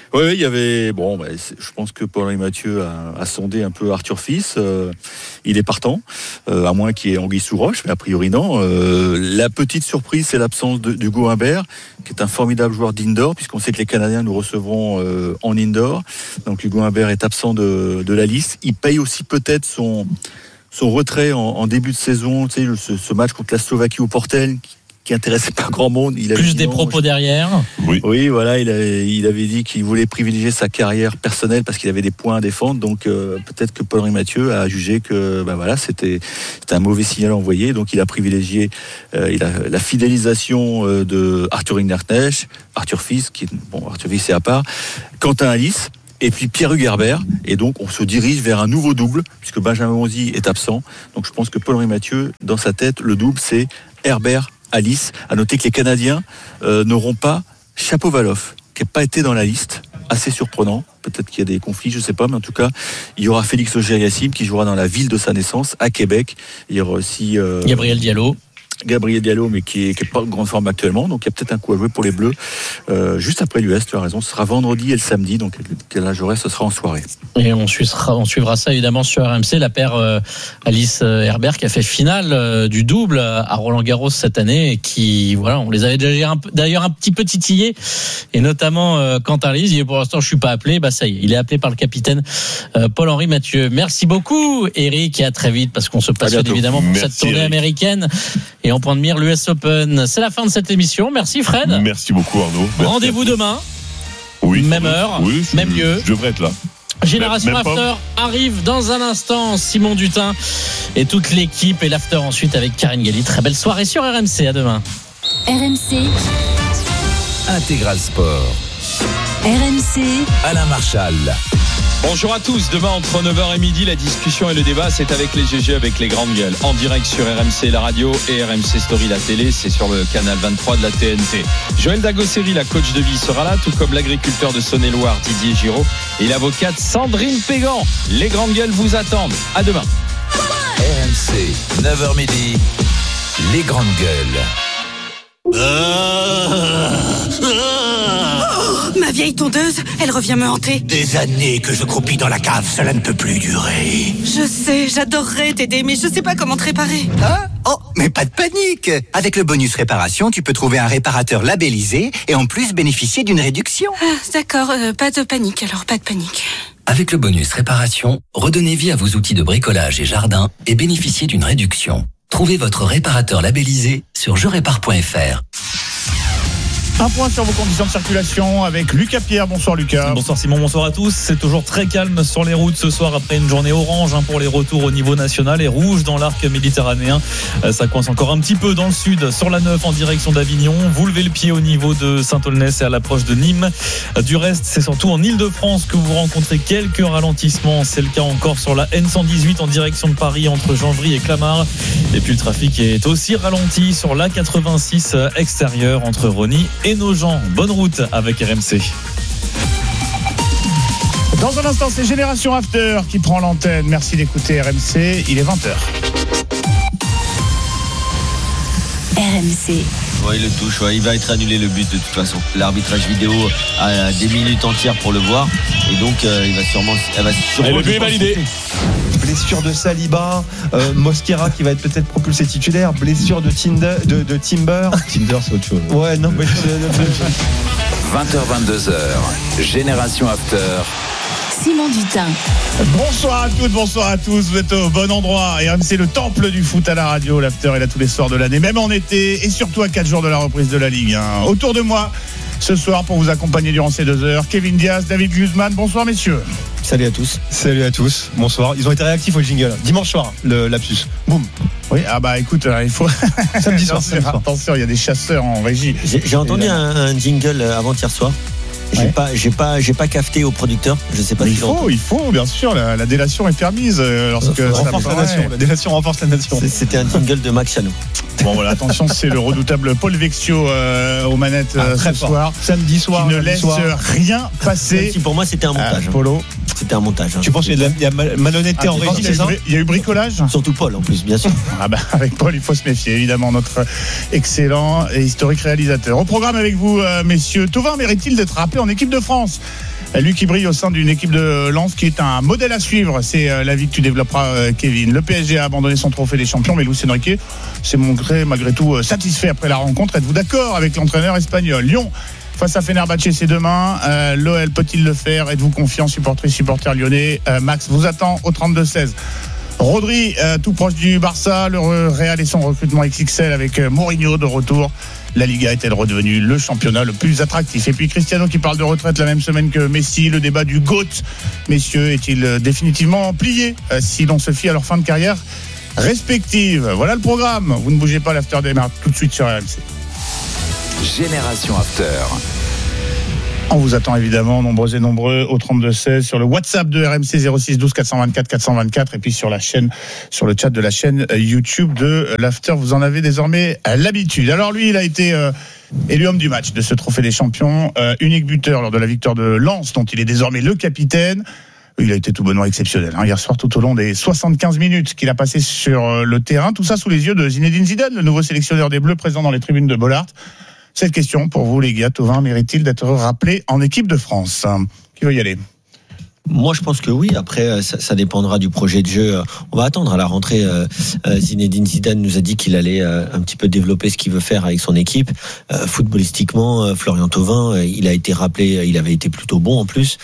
[SPEAKER 20] Oui, oui, il y avait. Bon, bah, je pense que Paul-Henri Mathieu a, a sondé un peu Arthur Fils. Euh, il est partant, euh, à moins qu'il y ait anguille sous roche, mais a priori non. Euh, la petite surprise, c'est l'absence de, d'Hugo Humbert, qui est un formidable joueur d'indoor, puisqu'on sait que les Canadiens nous recevront euh, en indoor. Donc Hugo Humbert est absent de, de la liste. Il paye aussi peut-être son, son retrait en, en début de saison, tu sais, ce, ce match contre la Slovaquie au Portel, qui, qui intéressait pas grand monde. Il
[SPEAKER 3] Plus des
[SPEAKER 20] non,
[SPEAKER 3] propos
[SPEAKER 20] je...
[SPEAKER 3] derrière.
[SPEAKER 20] Oui, oui, voilà, il avait, il avait dit qu'il voulait privilégier sa carrière personnelle parce qu'il avait des points à défendre. Donc euh, peut-être que Paul-Henri Mathieu a jugé que ben voilà, c'était, c'était un mauvais signal envoyé. Donc il a privilégié euh, il a, la fidélisation euh, de Arthur Hinderknecht, Arthur Fils, qui bon, Arthur Fils c'est à part, Quentin Alice. Et puis Pierre-Hugues Herbert, et donc on se dirige vers un nouveau double, puisque Benjamin Bonzi est absent. Donc je pense que Paul-Henri Mathieu, dans sa tête, le double c'est Herbert, Alice. À noter que les Canadiens euh, n'auront pas Chapovalov, qui n'a pas été dans la liste. Assez surprenant. Peut-être qu'il y a des conflits, je ne sais pas, mais en tout cas, il y aura Félix Auger-Aliassime qui jouera dans la ville de sa naissance, à Québec. Il y aura aussi euh,
[SPEAKER 3] Gabriel Diallo.
[SPEAKER 20] Gabriel Diallo, mais qui n'est pas en grande forme actuellement, donc il y a peut-être un coup à jouer pour les Bleus euh, juste après l'U S. Tu as raison, ce sera vendredi et le samedi, donc quel âge aurait, ce sera en soirée.
[SPEAKER 3] Et on suivra, on suivra ça évidemment sur R M C, la paire euh, Alice Herbert qui a fait finale euh, du double à Roland Garros cette année et qui, voilà, on les avait déjà un peu, d'ailleurs un petit peu titillés, et notamment euh, Quentin Alice, il dit pour l'instant je suis pas appelé, bah ça y est, il est appelé par le capitaine euh, Paul-Henri Mathieu. Merci beaucoup Eric et à très vite parce qu'on se passionne évidemment pour Merci, cette tournée Eric. américaine. Et en point de mire, l'U S Open. C'est la fin de cette émission. Merci Fred.
[SPEAKER 2] Merci beaucoup Arnaud. Merci
[SPEAKER 3] Rendez-vous demain.
[SPEAKER 2] Oui.
[SPEAKER 3] Même heure.
[SPEAKER 2] Oui,
[SPEAKER 3] même
[SPEAKER 2] je,
[SPEAKER 3] lieu.
[SPEAKER 2] Je devrais être là.
[SPEAKER 3] Génération
[SPEAKER 2] même, même
[SPEAKER 3] After pas. arrive dans un instant. Simon Dutin et toute l'équipe. Et l'After ensuite avec Karine Galli. Très belle soirée sur R M C. À demain.
[SPEAKER 10] R M C.
[SPEAKER 5] Intégral Sport.
[SPEAKER 10] R M C.
[SPEAKER 5] Alain Marchal.
[SPEAKER 12] Bonjour à tous, demain entre neuf heures et midi, la discussion et le débat, c'est avec les G G, avec les grandes gueules, en direct sur R M C la radio et R M C Story la télé, c'est sur le canal vingt-trois de la T N T. Joël Dagosseri, la coach de vie, sera là, tout comme l'agriculteur de Saône-et-Loire, Didier Giraud, et l'avocate Sandrine Pégan. Les grandes gueules vous attendent, à demain.
[SPEAKER 5] R M C, neuf heures midi, les grandes gueules.
[SPEAKER 21] Ah, ah. Oh, ma vieille tondeuse, elle revient me hanter.
[SPEAKER 22] Des années que je croupis dans la cave, cela ne peut plus durer.
[SPEAKER 21] Je sais, j'adorerais t'aider, mais je sais pas comment te réparer.
[SPEAKER 22] Hein? Oh, mais pas de panique. Avec le bonus réparation, tu peux trouver un réparateur labellisé et en plus bénéficier d'une réduction.
[SPEAKER 21] Ah, d'accord, euh, pas de panique, alors pas de panique.
[SPEAKER 23] Avec le bonus réparation, redonnez vie à vos outils de bricolage et jardin et bénéficiez d'une réduction. Trouvez votre réparateur labellisé sur je répare point f r.
[SPEAKER 24] Un point sur vos conditions de circulation avec Lucas Pierre. Bonsoir Lucas.
[SPEAKER 4] Bonsoir Simon, bonsoir à tous. C'est toujours très calme sur les routes ce soir après une journée orange hein, pour les retours au niveau national et rouge dans l'arc méditerranéen. Euh, ça coince encore un petit peu dans le sud sur la neuf en direction d'Avignon. Vous levez le pied au niveau de Saint-Aulnès et à l'approche de Nîmes. Euh, du reste, c'est surtout en Ile-de-France que vous rencontrez quelques ralentissements. C'est le cas encore sur la N cent dix-huit en direction de Paris entre Janvry et Clamart. Et puis le trafic est aussi ralenti sur l'A quatre-vingt-six extérieur entre Rosny et nos gens. Bonne route avec R M C.
[SPEAKER 24] Dans un instant, c'est Génération After qui prend l'antenne. Merci d'écouter R M C. Il est vingt heures.
[SPEAKER 10] R M C.
[SPEAKER 25] Ouais, il le touche, ouais. Il va être annulé le but de toute façon. L'arbitrage vidéo a des minutes entières pour le voir. Et donc, euh, il va sûrement. Elle va sûrement
[SPEAKER 12] Et le but est validé.
[SPEAKER 26] Blessure de Saliba, euh, Mosquera qui va être peut-être propulsé titulaire, blessure de, Tinder, de, de Timber.
[SPEAKER 27] Timber, c'est autre chose.
[SPEAKER 26] Ouais, non, mais.
[SPEAKER 5] vingt heures vingt-deux heures, Génération After.
[SPEAKER 10] Simon Dutin.
[SPEAKER 24] Bonsoir à toutes, bonsoir à tous. Vous êtes au bon endroit. R M C, le temple du foot à la radio. L'After est là tous les soirs de l'année, même en été, et surtout à quatre jours de la reprise de la Ligue. Hein. Autour de moi, ce soir, pour vous accompagner durant ces deux heures, Kevin Diaz, David Guzman. Bonsoir, messieurs.
[SPEAKER 26] Salut à tous. Salut à tous. Bonsoir. Ils ont été réactifs au jingle. Dimanche soir, le lapsus. Boum.
[SPEAKER 24] Oui, ah bah écoute, euh, il faut.
[SPEAKER 26] Samedi soir. Samedi soir.
[SPEAKER 24] Attention, il y a des chasseurs en régie.
[SPEAKER 27] J'ai, j'ai entendu un, un jingle avant-hier soir. J'ai ouais. pas, j'ai pas, j'ai pas cafeté au producteur. Je sais pas.
[SPEAKER 24] Mais
[SPEAKER 27] si
[SPEAKER 24] il faut, il faut, bien sûr. La, la délation est permise euh, lorsque
[SPEAKER 26] euh,
[SPEAKER 24] ça
[SPEAKER 26] renforce la nation. La délation renforce la nation.
[SPEAKER 27] C'était un jingle de Max Chano.
[SPEAKER 24] Bon voilà, attention, c'est le redoutable Paul Vexio euh, aux manettes euh, ah, ce fort. soir,
[SPEAKER 26] samedi soir,
[SPEAKER 24] qui ne laisse
[SPEAKER 26] soir.
[SPEAKER 24] rien passer.
[SPEAKER 27] Si pour moi c'était un montage.
[SPEAKER 24] Euh, Polo.
[SPEAKER 27] C'était un montage. Hein.
[SPEAKER 26] Tu penses qu'il y a, y a malhonnêteté ah, en régie, c'est ça ?
[SPEAKER 24] Il y a eu bricolage ?
[SPEAKER 27] Surtout Paul en plus, bien sûr.
[SPEAKER 24] Ah bah avec Paul, il faut se méfier, évidemment, notre excellent et historique réalisateur. Au programme avec vous, euh, messieurs, Thauvin mérite-t-il d'être rappelé en équipe de France ? Lui qui brille au sein d'une équipe de Lens qui est un modèle à suivre. C'est euh, l'avis que tu développeras, euh, Kevin. Le P S G a abandonné son trophée des champions, mais Luis Enrique s'est montré malgré tout euh, satisfait après la rencontre. Êtes-vous d'accord avec l'entraîneur espagnol? Lyon face à Fenerbahçe, c'est demain. Euh, L'O L peut-il le faire? Êtes-vous confiant, supporter, supporter lyonnais? euh, Max vous attend au trente-deux seize. Rodri, euh, tout proche du Barça, le Real et son recrutement X X L avec euh, Mourinho de retour. La Liga est-elle redevenue le championnat le plus attractif? Et puis Cristiano qui parle de retraite la même semaine que Messi, le débat du GOAT. Messieurs, est-il euh, définitivement plié euh, si l'on se fie à leur fin de carrière respective? Voilà le programme. Vous ne bougez pas, l'After démarre tout de suite sur R M C.
[SPEAKER 5] Génération After.
[SPEAKER 24] On vous attend évidemment nombreux et nombreux au trente-deux seize sur le WhatsApp de R M C zéro six douze quatre cent vingt-quatre quatre cent vingt-quatre et puis sur la chaîne, sur le chat de la chaîne YouTube de l'After. Vous en avez désormais l'habitude. Alors lui, il a été euh, élu homme du match de ce trophée des champions, euh, unique buteur lors de la victoire de Lens, dont il est désormais le capitaine. Il a été tout bonnement exceptionnel hein, hier soir tout au long des soixante-quinze minutes qu'il a passé sur le terrain. Tout ça sous les yeux de Zinedine Zidane, le nouveau sélectionneur des Bleus présent dans les tribunes de Bollaert. Cette question pour vous les gars, Thauvin mérite-t-il d'être rappelé en équipe de France? Qui veut y aller?
[SPEAKER 27] Moi, je pense que oui. Après, ça, ça dépendra du projet de jeu. On va attendre à la rentrée. Zinedine Zidane nous a dit qu'il allait un petit peu développer ce qu'il veut faire avec son équipe. Footballistiquement, Florian Thauvin, il a été rappelé, il avait été plutôt bon en plus.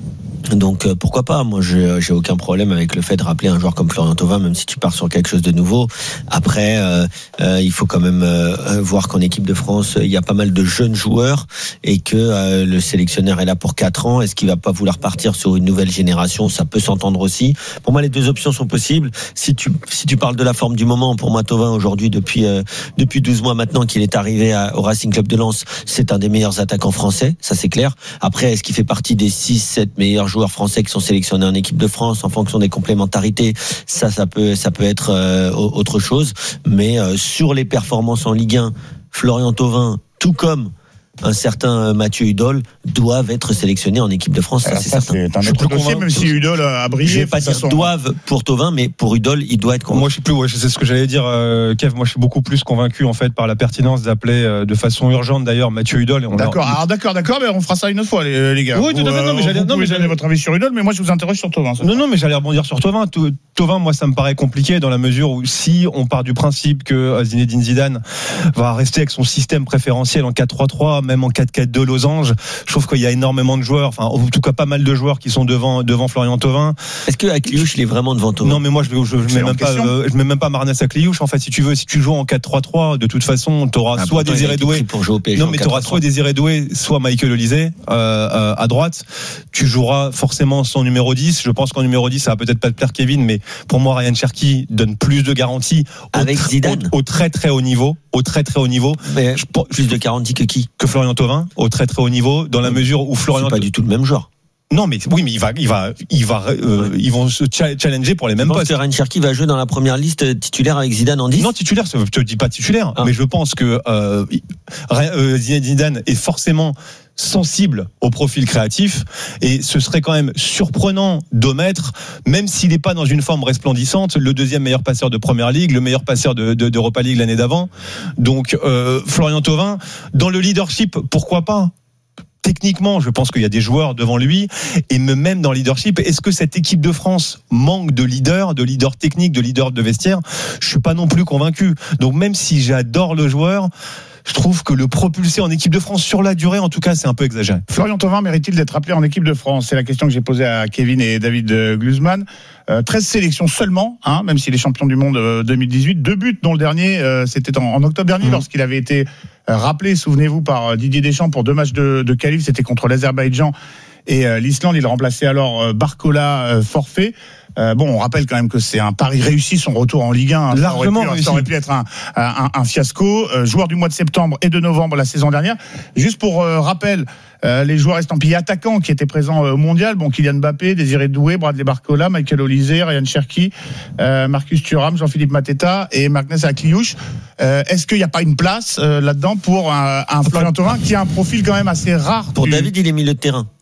[SPEAKER 27] Donc euh, pourquoi pas? Moi j'ai, j'ai aucun problème avec le fait de rappeler un joueur comme Florian Thauvin, même si tu pars sur quelque chose de nouveau. Après euh, euh, il faut quand même euh, voir qu'en équipe de France il y a pas mal de jeunes joueurs et que euh, le sélectionneur est là pour quatre ans. Est-ce qu'il va pas vouloir partir sur une nouvelle génération? Ça peut s'entendre aussi. Pour moi les deux options sont possibles. Si tu si tu parles de la forme du moment, pour moi Thauvin aujourd'hui depuis euh, depuis douze mois maintenant qu'il est arrivé à, au Racing Club de Lens, c'est un des meilleurs attaquants français, ça c'est clair. Après est-ce qu'il fait partie des six sept meilleurs joueurs français qui sont sélectionnés en équipe de France en fonction des complémentarités? Ça, ça peut, ça peut être euh, autre chose. Mais euh, sur les performances en Ligue un, Florian Thauvin, tout comme un certain Mathieu Hudol, doivent être sélectionnés en équipe de France. Ça,
[SPEAKER 24] Alors
[SPEAKER 27] c'est
[SPEAKER 24] ça,
[SPEAKER 27] certain.
[SPEAKER 24] c'est un autre dossier, même si Hudol a brillé.
[SPEAKER 27] Je vais pas dire doivent pour Thauvin, mais pour Hudol, il doit être convaincu.
[SPEAKER 26] Moi, je suis plus, ouais, c'est ce que j'allais dire, euh, Kev. Moi, je suis beaucoup plus convaincu, en fait, par la pertinence d'appeler euh, de façon urgente, d'ailleurs, Mathieu Hudol. Et on
[SPEAKER 24] d'accord,
[SPEAKER 26] leur...
[SPEAKER 24] alors, d'accord, d'accord, mais on fera ça une autre fois, les, les gars.
[SPEAKER 26] Oui, tout à fait. Non, mais j'allais,
[SPEAKER 24] vous
[SPEAKER 26] non, mais
[SPEAKER 24] j'allais
[SPEAKER 26] j'allais
[SPEAKER 24] votre avis sur Hudol, mais moi, je vous interroge sur Thauvin.
[SPEAKER 26] Non, non, mais j'allais rebondir sur Thauvin. Thauvin, moi, ça me paraît compliqué dans la mesure où si on part du principe que Zinedine Zidane va rester avec son système préférentiel en quatre trois trois, même en quatre quatre deux losange, je trouve qu'il y a énormément de joueurs, enfin, en tout cas pas mal de joueurs qui sont devant devant Florian Thauvin.
[SPEAKER 27] Est-ce que Akliouche il est vraiment devant Thauvin?
[SPEAKER 26] Non, mais moi je je, je mets même pas euh, je mets même pas Marnès Akliouche en fait. Si tu veux, si tu joues en quatre trois trois, de toute façon, tu auras ah, soit Désiré Doué
[SPEAKER 27] pour jouer au P S G.
[SPEAKER 26] Non, mais tu auras soit Désiré Doué, soit Michael Olysée euh, euh, à droite. Tu joueras forcément son numéro dix. Je pense qu'en numéro dix, ça va peut-être pas te plaire Kevin, mais pour moi Ryan Cherki donne plus de garanties
[SPEAKER 27] avec
[SPEAKER 26] au,
[SPEAKER 27] Zidane
[SPEAKER 26] au, au très très haut niveau, au très très haut niveau.
[SPEAKER 27] Mais je, plus de garanties que qui?
[SPEAKER 26] Que Florian Thauvin, au très très haut niveau, dans la mesure où Florian
[SPEAKER 27] c'est pas du tout le même joueur.
[SPEAKER 26] Non, mais oui, mais il va, il va, il va, euh, ouais. Ils vont se challenger pour les mêmes postes.
[SPEAKER 27] Je pense que Ryan Cherki va jouer dans la première liste titulaire avec Zidane en dix.
[SPEAKER 26] Non, titulaire, je te dis pas titulaire, ah. mais je pense que euh, euh, Zidane est forcément sensible au profil créatif et ce serait quand même surprenant d'omettre, même s'il n'est pas dans une forme resplendissante, le deuxième meilleur passeur de Première Ligue, le meilleur passeur de, de, d'Europa League l'année d'avant. Donc euh, Florian Thauvin, dans le leadership, pourquoi pas? Techniquement, je pense qu'il y a des joueurs devant lui et même dans le leadership, est-ce que cette équipe de France manque de leader, de leader technique, de leader de vestiaire? Je suis pas non plus convaincu. Donc même si j'adore le joueur, je trouve que le propulser en équipe de France sur la durée, en tout cas, c'est un peu exagéré.
[SPEAKER 24] Florian Thauvin mérite-t-il d'être appelé en équipe de France? C'est la question que j'ai posée à Kevin et David Glusman. Euh, treize sélections seulement, hein, même s'il est champion du monde euh, deux mille dix-huit. Deux buts, dont le dernier, euh, c'était en, en octobre dernier, mmh. lorsqu'il avait été euh, rappelé, souvenez-vous, par Didier Deschamps pour deux matchs de, de qualif. C'était contre l'Azerbaïdjan et euh, l'Islande. Il remplaçait alors euh, Barcola, euh, forfait. Euh, bon, on rappelle quand même que c'est un pari réussi, son retour en Ligue un. Hein,
[SPEAKER 26] Largement
[SPEAKER 24] ça aurait pu,
[SPEAKER 26] réussi.
[SPEAKER 24] Ça aurait pu être un, un, un fiasco. Euh, joueur du mois de septembre et de novembre la saison dernière. Juste pour euh, rappel, euh, les joueurs estampillés attaquants qui étaient présents euh, au mondial, bon, Kylian Mbappé, Désiré Doué, Bradley Barcola, Michael Olysée, Ryan Cherki, euh, Marcus Thuram, Jean-Philippe Mateta et Marnès Akliouche. Euh, est-ce qu'il n'y a pas une place euh, là-dedans pour un, un Florian Thauvin qui a un profil quand même assez rare?
[SPEAKER 27] Pour
[SPEAKER 24] du...
[SPEAKER 27] David, il est milieu de terrain.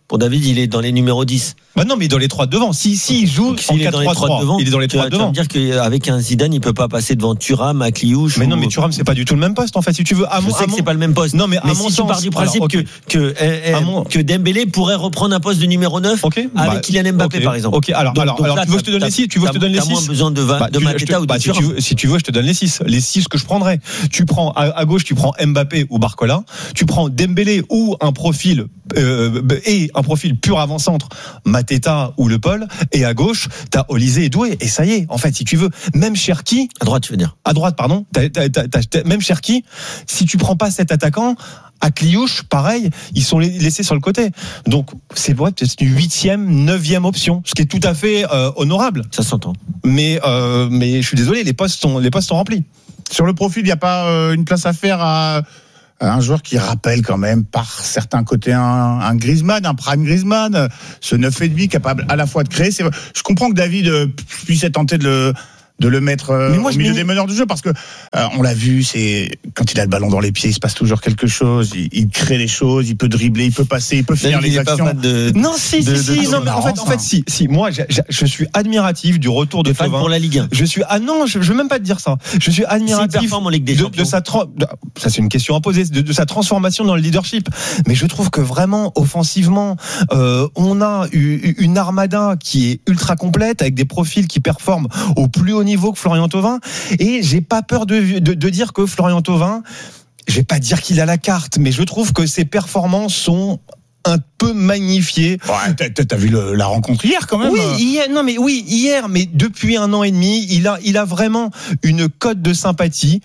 [SPEAKER 27] Pour David, il est dans les numéros dix.
[SPEAKER 26] Bah non, mais dans les trois devant. Si, si, il joue
[SPEAKER 27] s'il
[SPEAKER 26] en quatre trois trois,
[SPEAKER 27] devant,
[SPEAKER 26] il est dans les
[SPEAKER 27] tu
[SPEAKER 26] trois
[SPEAKER 27] vas,
[SPEAKER 26] devant.
[SPEAKER 27] Tu vas me dire qu'avec un Zidane, il peut pas passer devant Thuram, Akliouche.
[SPEAKER 26] Mais
[SPEAKER 27] ou...
[SPEAKER 26] non, mais Thuram, c'est pas du tout le même poste, en fait, si tu veux. À
[SPEAKER 27] je
[SPEAKER 26] mon,
[SPEAKER 27] sais
[SPEAKER 26] à
[SPEAKER 27] que
[SPEAKER 26] mon...
[SPEAKER 27] c'est pas le même poste.
[SPEAKER 26] Non, mais,
[SPEAKER 27] mais
[SPEAKER 26] à
[SPEAKER 27] si
[SPEAKER 26] mon
[SPEAKER 27] tu
[SPEAKER 26] sens,
[SPEAKER 27] pars du principe
[SPEAKER 26] alors, okay.
[SPEAKER 27] que, que, euh,
[SPEAKER 26] mon...
[SPEAKER 27] que Dembélé pourrait reprendre un poste de numéro neuf
[SPEAKER 26] okay.
[SPEAKER 27] avec
[SPEAKER 26] bah,
[SPEAKER 27] Kylian Mbappé,
[SPEAKER 26] okay.
[SPEAKER 27] par exemple.
[SPEAKER 26] Ok, alors,
[SPEAKER 27] donc,
[SPEAKER 26] alors,
[SPEAKER 27] donc
[SPEAKER 26] alors
[SPEAKER 27] là,
[SPEAKER 26] tu veux que je te donne les six? Tu veux que je te donne les six?
[SPEAKER 27] T'as moins besoin de,
[SPEAKER 26] bah,
[SPEAKER 27] de
[SPEAKER 26] tu,
[SPEAKER 27] Mateta
[SPEAKER 26] te,
[SPEAKER 27] ou de
[SPEAKER 26] bah, si, tu veux, si tu veux, je te donne les six. Les six que je prendrais. Tu prends, à, à gauche, tu prends Mbappé ou Barcola. Tu prends Dembélé ou un profil, euh, et un profil pur avant-centre, Mateta ou Le Paul. Et à gauche, t'as Olysée et Doué. Et ça y est, en fait, si tu veux, même Cherki.
[SPEAKER 27] À droite, tu veux dire?
[SPEAKER 26] À droite, pardon. T'as, t'as, t'as, t'as, même Cherki, si tu prends pas cet attaquant, à Kliouche, pareil, ils sont laissés sur le côté. Donc, c'est vrai, peut-être une huitième, neuvième option, ce qui est tout à fait euh, honorable.
[SPEAKER 27] Ça s'entend.
[SPEAKER 26] Mais, euh, mais je suis désolé, les postes sont, les postes sont remplis.
[SPEAKER 24] Sur le profil, il n'y a pas euh, une place à faire à, à un joueur qui rappelle quand même par certains côtés un, un Griezmann, un prime Griezmann, ce neuf et demi capable à la fois de créer. C'est, je comprends que David euh, puisse être tenté de le de le mettre euh, moi, au milieu des meneurs du jeu, parce que euh, on l'a vu, c'est quand il a le ballon dans les pieds, il se passe toujours quelque chose. Il, il crée des choses, il peut dribbler, il peut passer, il peut finir les actions.
[SPEAKER 27] De,
[SPEAKER 26] non, si,
[SPEAKER 27] de,
[SPEAKER 26] si,
[SPEAKER 27] de,
[SPEAKER 26] si.
[SPEAKER 27] de
[SPEAKER 26] Non, mais en fait, en fait, si, si. Moi, je, je, je suis admiratif du retour de Thauvin
[SPEAKER 27] pour la Ligue un.
[SPEAKER 26] Je suis ah non, je, je veux même pas te dire ça. Je suis admiratif
[SPEAKER 27] en Ligue des
[SPEAKER 26] de,
[SPEAKER 27] Champions.
[SPEAKER 26] de sa tra- de, ça c'est une question à poser, de, de sa transformation dans le leadership. Mais je trouve que vraiment offensivement, euh, on a eu, une armada qui est ultra complète avec des profils qui performent au plus haut niveau que Florian Thauvin. Et j'ai pas peur de, de, de dire que Florian Thauvin, je vais pas dire qu'il a la carte, mais je trouve que ses performances sont un peu magnifiées.
[SPEAKER 24] Ouais, t'as, t'as vu le, la rencontre hier quand même.
[SPEAKER 26] Oui, hier, non mais oui, hier, mais depuis un an et demi, il a, il a vraiment une cote de sympathie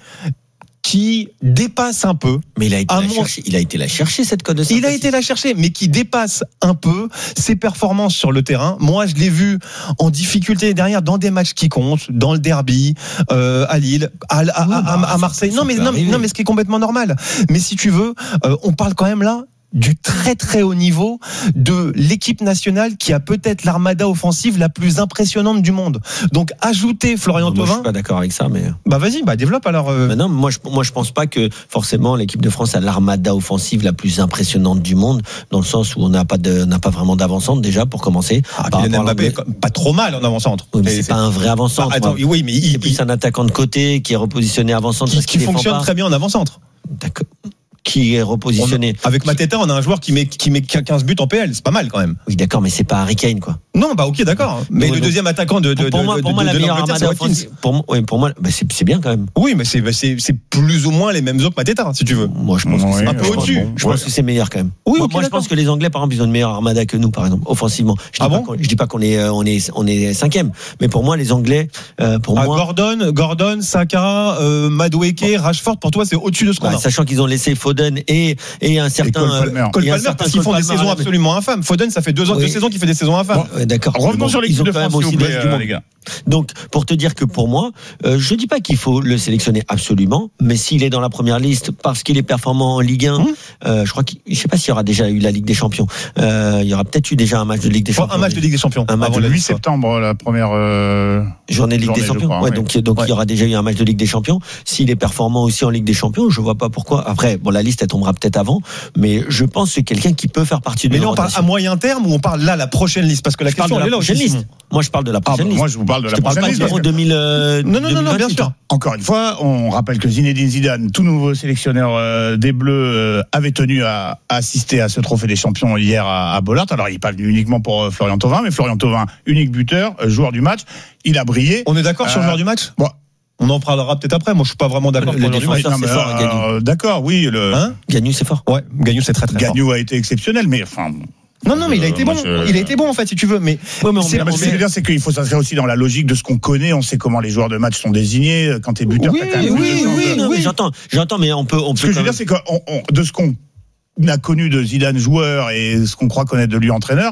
[SPEAKER 26] qui dépasse un peu.
[SPEAKER 27] Mais il a été, la,
[SPEAKER 26] mon...
[SPEAKER 27] chercher, il a été la chercher, cette cote de sympathie.
[SPEAKER 26] Il a été la chercher, mais qui dépasse un peu ses performances sur le terrain. Moi, je l'ai vu en difficulté derrière dans des matchs qui comptent, dans le derby, euh, à Lille, à, à, oui, à, bah, à Marseille. Non mais, non, mais, non, mais ce qui est complètement normal. Mais si tu veux, euh, on parle quand même là du très très haut niveau de l'équipe nationale qui a peut-être l'armada offensive la plus impressionnante du monde. Donc ajouter Florian
[SPEAKER 27] non,
[SPEAKER 26] Thauvin.
[SPEAKER 27] Je suis pas d'accord avec ça, mais
[SPEAKER 26] bah vas-y, bah développe alors. Euh...
[SPEAKER 27] Bah non, moi je moi je pense pas que forcément l'équipe de France a l'armada offensive la plus impressionnante du monde, dans le sens où on n'a pas de n'a pas vraiment d'avant-centre déjà pour commencer.
[SPEAKER 26] Ah, Kylian Mbappé, pas trop mal en avant-centre.
[SPEAKER 27] Oui, mais c'est, c'est pas un vrai avant-centre.
[SPEAKER 26] Bah, attends, oui, mais il,
[SPEAKER 27] c'est plus un attaquant de côté qui est repositionné avant-centre
[SPEAKER 26] qui,
[SPEAKER 27] parce
[SPEAKER 26] qui fonctionne très bien en avant-centre.
[SPEAKER 27] D'accord. Qui est repositionné.
[SPEAKER 26] On, avec Mateta, on a un joueur qui met, qui met quinze buts en P L, c'est pas mal quand même.
[SPEAKER 27] Oui, d'accord, mais c'est pas Harry Kane, quoi.
[SPEAKER 26] Non, bah ok, d'accord. Mais ouais, le deuxième attaquant de, de,
[SPEAKER 27] pour
[SPEAKER 26] de,
[SPEAKER 27] moi, pour
[SPEAKER 26] de,
[SPEAKER 27] moi,
[SPEAKER 26] de,
[SPEAKER 27] la
[SPEAKER 26] de
[SPEAKER 27] meilleure armada offensive. Pour moi, ouais, pour moi, bah c'est, c'est bien quand même.
[SPEAKER 26] Oui, mais c'est, bah c'est, c'est plus ou moins les mêmes eaux que Mateta, si tu veux.
[SPEAKER 27] Moi, je pense
[SPEAKER 26] ouais,
[SPEAKER 27] que c'est
[SPEAKER 26] un peu au-dessus.
[SPEAKER 27] Bon, je ouais. pense que c'est meilleur quand même.
[SPEAKER 26] Oui,
[SPEAKER 27] moi,
[SPEAKER 26] okay,
[SPEAKER 27] moi je pense que les Anglais, par exemple, ils ont une meilleure armada que nous, par exemple, offensivement. Je dis,
[SPEAKER 26] ah
[SPEAKER 27] pas,
[SPEAKER 26] bon
[SPEAKER 27] qu'on, je dis pas qu'on est, on est, on est cinquième, mais pour moi, les Anglais, euh, pour
[SPEAKER 26] ah,
[SPEAKER 27] moi.
[SPEAKER 26] Gordon, Gordon, Saka, euh, Madueke, bon. Rashford, pour toi, c'est au-dessus de ce qu'on
[SPEAKER 27] bah,
[SPEAKER 26] a.
[SPEAKER 27] Sachant qu'ils ont laissé Foden et, et un certain.
[SPEAKER 26] Cole Palmer, Cole Palmer parce qu'ils font des saisons absolument infâmes. Foden, ça fait deux ans, deux saisons qu'il fait des saisons infâmes.
[SPEAKER 27] Ouais, d'accord.
[SPEAKER 24] Revenons sur l'équipe de France, s'il vous plaît, euh, les gars.
[SPEAKER 27] Donc, pour te dire que pour moi, euh, je dis pas qu'il faut le sélectionner absolument, mais s'il est dans la première liste parce qu'il est performant en Ligue un, mmh. euh, je crois qu'il, je sais pas s'il y aura déjà eu la Ligue des Champions. Euh, il y aura peut-être eu déjà un match de Ligue des Champions.
[SPEAKER 26] Un match de Ligue des Champions.
[SPEAKER 24] Un match le huit septembre, la première euh,
[SPEAKER 27] journée de Ligue journée, des Champions. Crois, ouais, oui. Donc, donc ouais. il y aura déjà eu un match de Ligue des Champions. S'il est performant aussi en Ligue des Champions, je vois pas pourquoi. Après, bon, la liste elle tombera peut-être avant, mais je pense que c'est quelqu'un qui peut faire partie de.
[SPEAKER 26] Mais là, on parle à moyen terme ou on parle là la prochaine liste parce que la
[SPEAKER 27] je
[SPEAKER 26] question
[SPEAKER 27] parle de
[SPEAKER 26] elle
[SPEAKER 27] la
[SPEAKER 26] est là
[SPEAKER 27] prochaine liste. Moi, je parle de la prochaine
[SPEAKER 24] ah,
[SPEAKER 27] liste.
[SPEAKER 24] Moi, je vous parle de la
[SPEAKER 27] je
[SPEAKER 24] prochaine liste.
[SPEAKER 27] deux mille, euh,
[SPEAKER 26] non, non, non, non, bien sûr.
[SPEAKER 24] Encore une fois, on rappelle que Zinedine Zidane, tout nouveau sélectionneur euh, des Bleus, euh, avait tenu à, à assister à ce trophée des champions hier à, à Bollaert. Alors, il n'est pas venu uniquement pour euh, Florian Thauvin, mais Florian Thauvin, unique buteur, euh, joueur du match. Il a brillé.
[SPEAKER 26] On est d'accord euh, sur le joueur du match?
[SPEAKER 24] Bon.
[SPEAKER 26] On en parlera peut-être après. Moi, je suis pas vraiment d'accord.
[SPEAKER 27] Le, le défenseur, c'est fort, euh, Gagnou.
[SPEAKER 24] D'accord, oui. Le...
[SPEAKER 27] Hein Gagnou, c'est fort.
[SPEAKER 26] Ouais, Gagnou, c'est très très
[SPEAKER 24] Gagnou
[SPEAKER 26] fort.
[SPEAKER 24] Gagnou a été exceptionnel, mais enfin.
[SPEAKER 26] Non, non, mais il a été bon. Je... Il a été bon, en fait, si tu veux. Mais,
[SPEAKER 24] ouais, mais, c'est, mais ce que je veux dire, c'est qu'il faut s'inscrire aussi dans la logique de ce qu'on connaît. On sait comment les joueurs de match sont désignés. Quand t'es buteur,
[SPEAKER 27] oui,
[SPEAKER 24] t'as quand même
[SPEAKER 27] oui,
[SPEAKER 24] plus de
[SPEAKER 27] oui, oui, oui, j'entends, j'entends, mais on peut, on peut.
[SPEAKER 24] Ce que je veux dire, c'est que on, on, de ce qu'on a connu de Zidane joueur et ce qu'on croit connaître de lui entraîneur,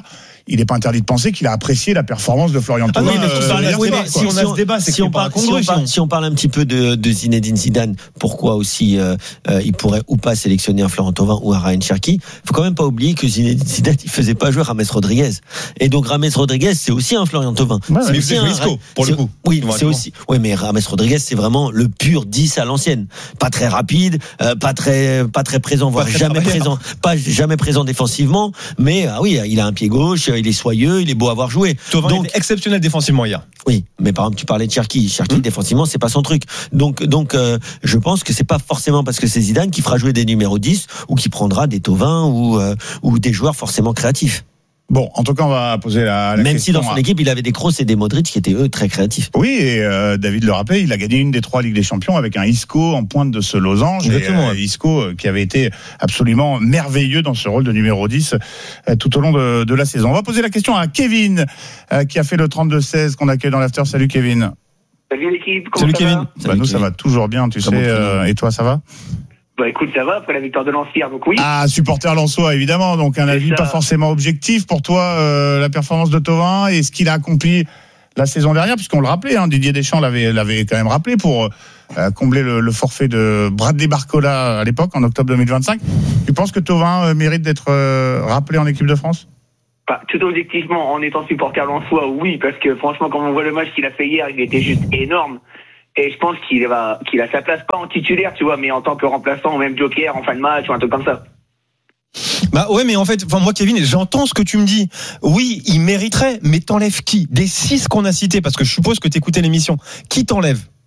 [SPEAKER 24] il n'est pas interdit de penser qu'il a apprécié la performance de Florian Thauvin.
[SPEAKER 27] Ah oui, mais
[SPEAKER 24] euh, hier
[SPEAKER 27] oui,
[SPEAKER 24] soir,
[SPEAKER 27] mais
[SPEAKER 24] quoi.
[SPEAKER 27] si on a ce débat, c'est si on parle, si on parle, si on parle un petit peu de, de Zinedine Zidane, pourquoi aussi euh, euh, il pourrait ou pas sélectionner un Florian Thauvin ou un Ryan Cherki? Faut quand même pas oublier que Zinedine Zidane, il faisait pas jouer James Rodriguez. Et donc James Rodriguez, c'est aussi un Florian Thauvin.
[SPEAKER 26] Ouais,
[SPEAKER 27] c'est
[SPEAKER 26] mais
[SPEAKER 27] aussi
[SPEAKER 26] c'est
[SPEAKER 27] un
[SPEAKER 26] Isco, pour le coup.
[SPEAKER 27] Oui, c'est aussi. Oui, mais James Rodriguez, c'est vraiment le pur dix à l'ancienne. Pas très rapide, euh, pas très, pas très présent, voire jamais présent, pas jamais présent défensivement. Mais ah oui, il a un pied gauche, il est soyeux, il est beau à voir jouer.
[SPEAKER 26] Thauvin donc était exceptionnel défensivement hier.
[SPEAKER 27] Oui, mais par exemple, tu parlais de Cherki. Cherki, mmh. défensivement, c'est pas son truc. Donc, donc, euh, je pense que c'est pas forcément parce que c'est Zidane qui fera jouer des numéros dix ou qui prendra des Thauvin ou euh, ou des joueurs forcément créatifs.
[SPEAKER 24] Bon, en tout cas, on va poser la, la
[SPEAKER 27] Même
[SPEAKER 24] question.
[SPEAKER 27] Même si dans son équipe, il avait des Kroos et des Modric qui étaient eux très créatifs.
[SPEAKER 24] Oui, et euh, David le rappelait, il a gagné une des trois Ligues des Champions avec un Isco en pointe de ce losange. Exactement. Et, euh, Isco euh, qui avait été absolument merveilleux dans ce rôle de numéro dix euh, tout au long de, de la saison. On va poser la question à Kevin euh, qui a fait le trente-deux seize qu'on accueille dans l'after. Salut Kevin.
[SPEAKER 1] Salut l'équipe. Comment
[SPEAKER 24] Salut
[SPEAKER 1] ça
[SPEAKER 24] Kevin.
[SPEAKER 1] Va
[SPEAKER 24] bah,
[SPEAKER 1] Salut
[SPEAKER 24] nous
[SPEAKER 1] Kevin.
[SPEAKER 24] Ça va toujours bien, tu ça sais. Euh, et toi, ça va?
[SPEAKER 1] Bah écoute, ça va après la victoire de Lens hier, donc oui.
[SPEAKER 24] Ah, supporter lensois évidemment, donc un avis pas forcément objectif pour toi, euh, la performance de Thauvin et ce qu'il a accompli la saison dernière, puisqu'on le rappelait, hein, Didier Deschamps l'avait, l'avait quand même rappelé pour euh, combler le, le forfait de Bradley Barcola à l'époque, en octobre deux mille vingt-cinq. Tu penses que Thauvin euh, mérite d'être euh, rappelé en équipe de France?
[SPEAKER 1] Bah, tout objectivement, en étant supporter lensois, oui, parce que franchement, quand on voit le match qu'il a fait hier, il était juste énorme. Et je pense qu'il va, qu'il a sa place, pas en titulaire, tu vois, mais en tant que remplaçant ou même joker en fin de match ou un truc comme ça.
[SPEAKER 26] Bah ouais, mais en fait, enfin moi Kevin, j'entends ce que tu me dis. Oui, il mériterait, mais t'enlèves qui? Des six qu'on a cités, parce que je suppose que t'écoutais l'émission. Qui t'enlève?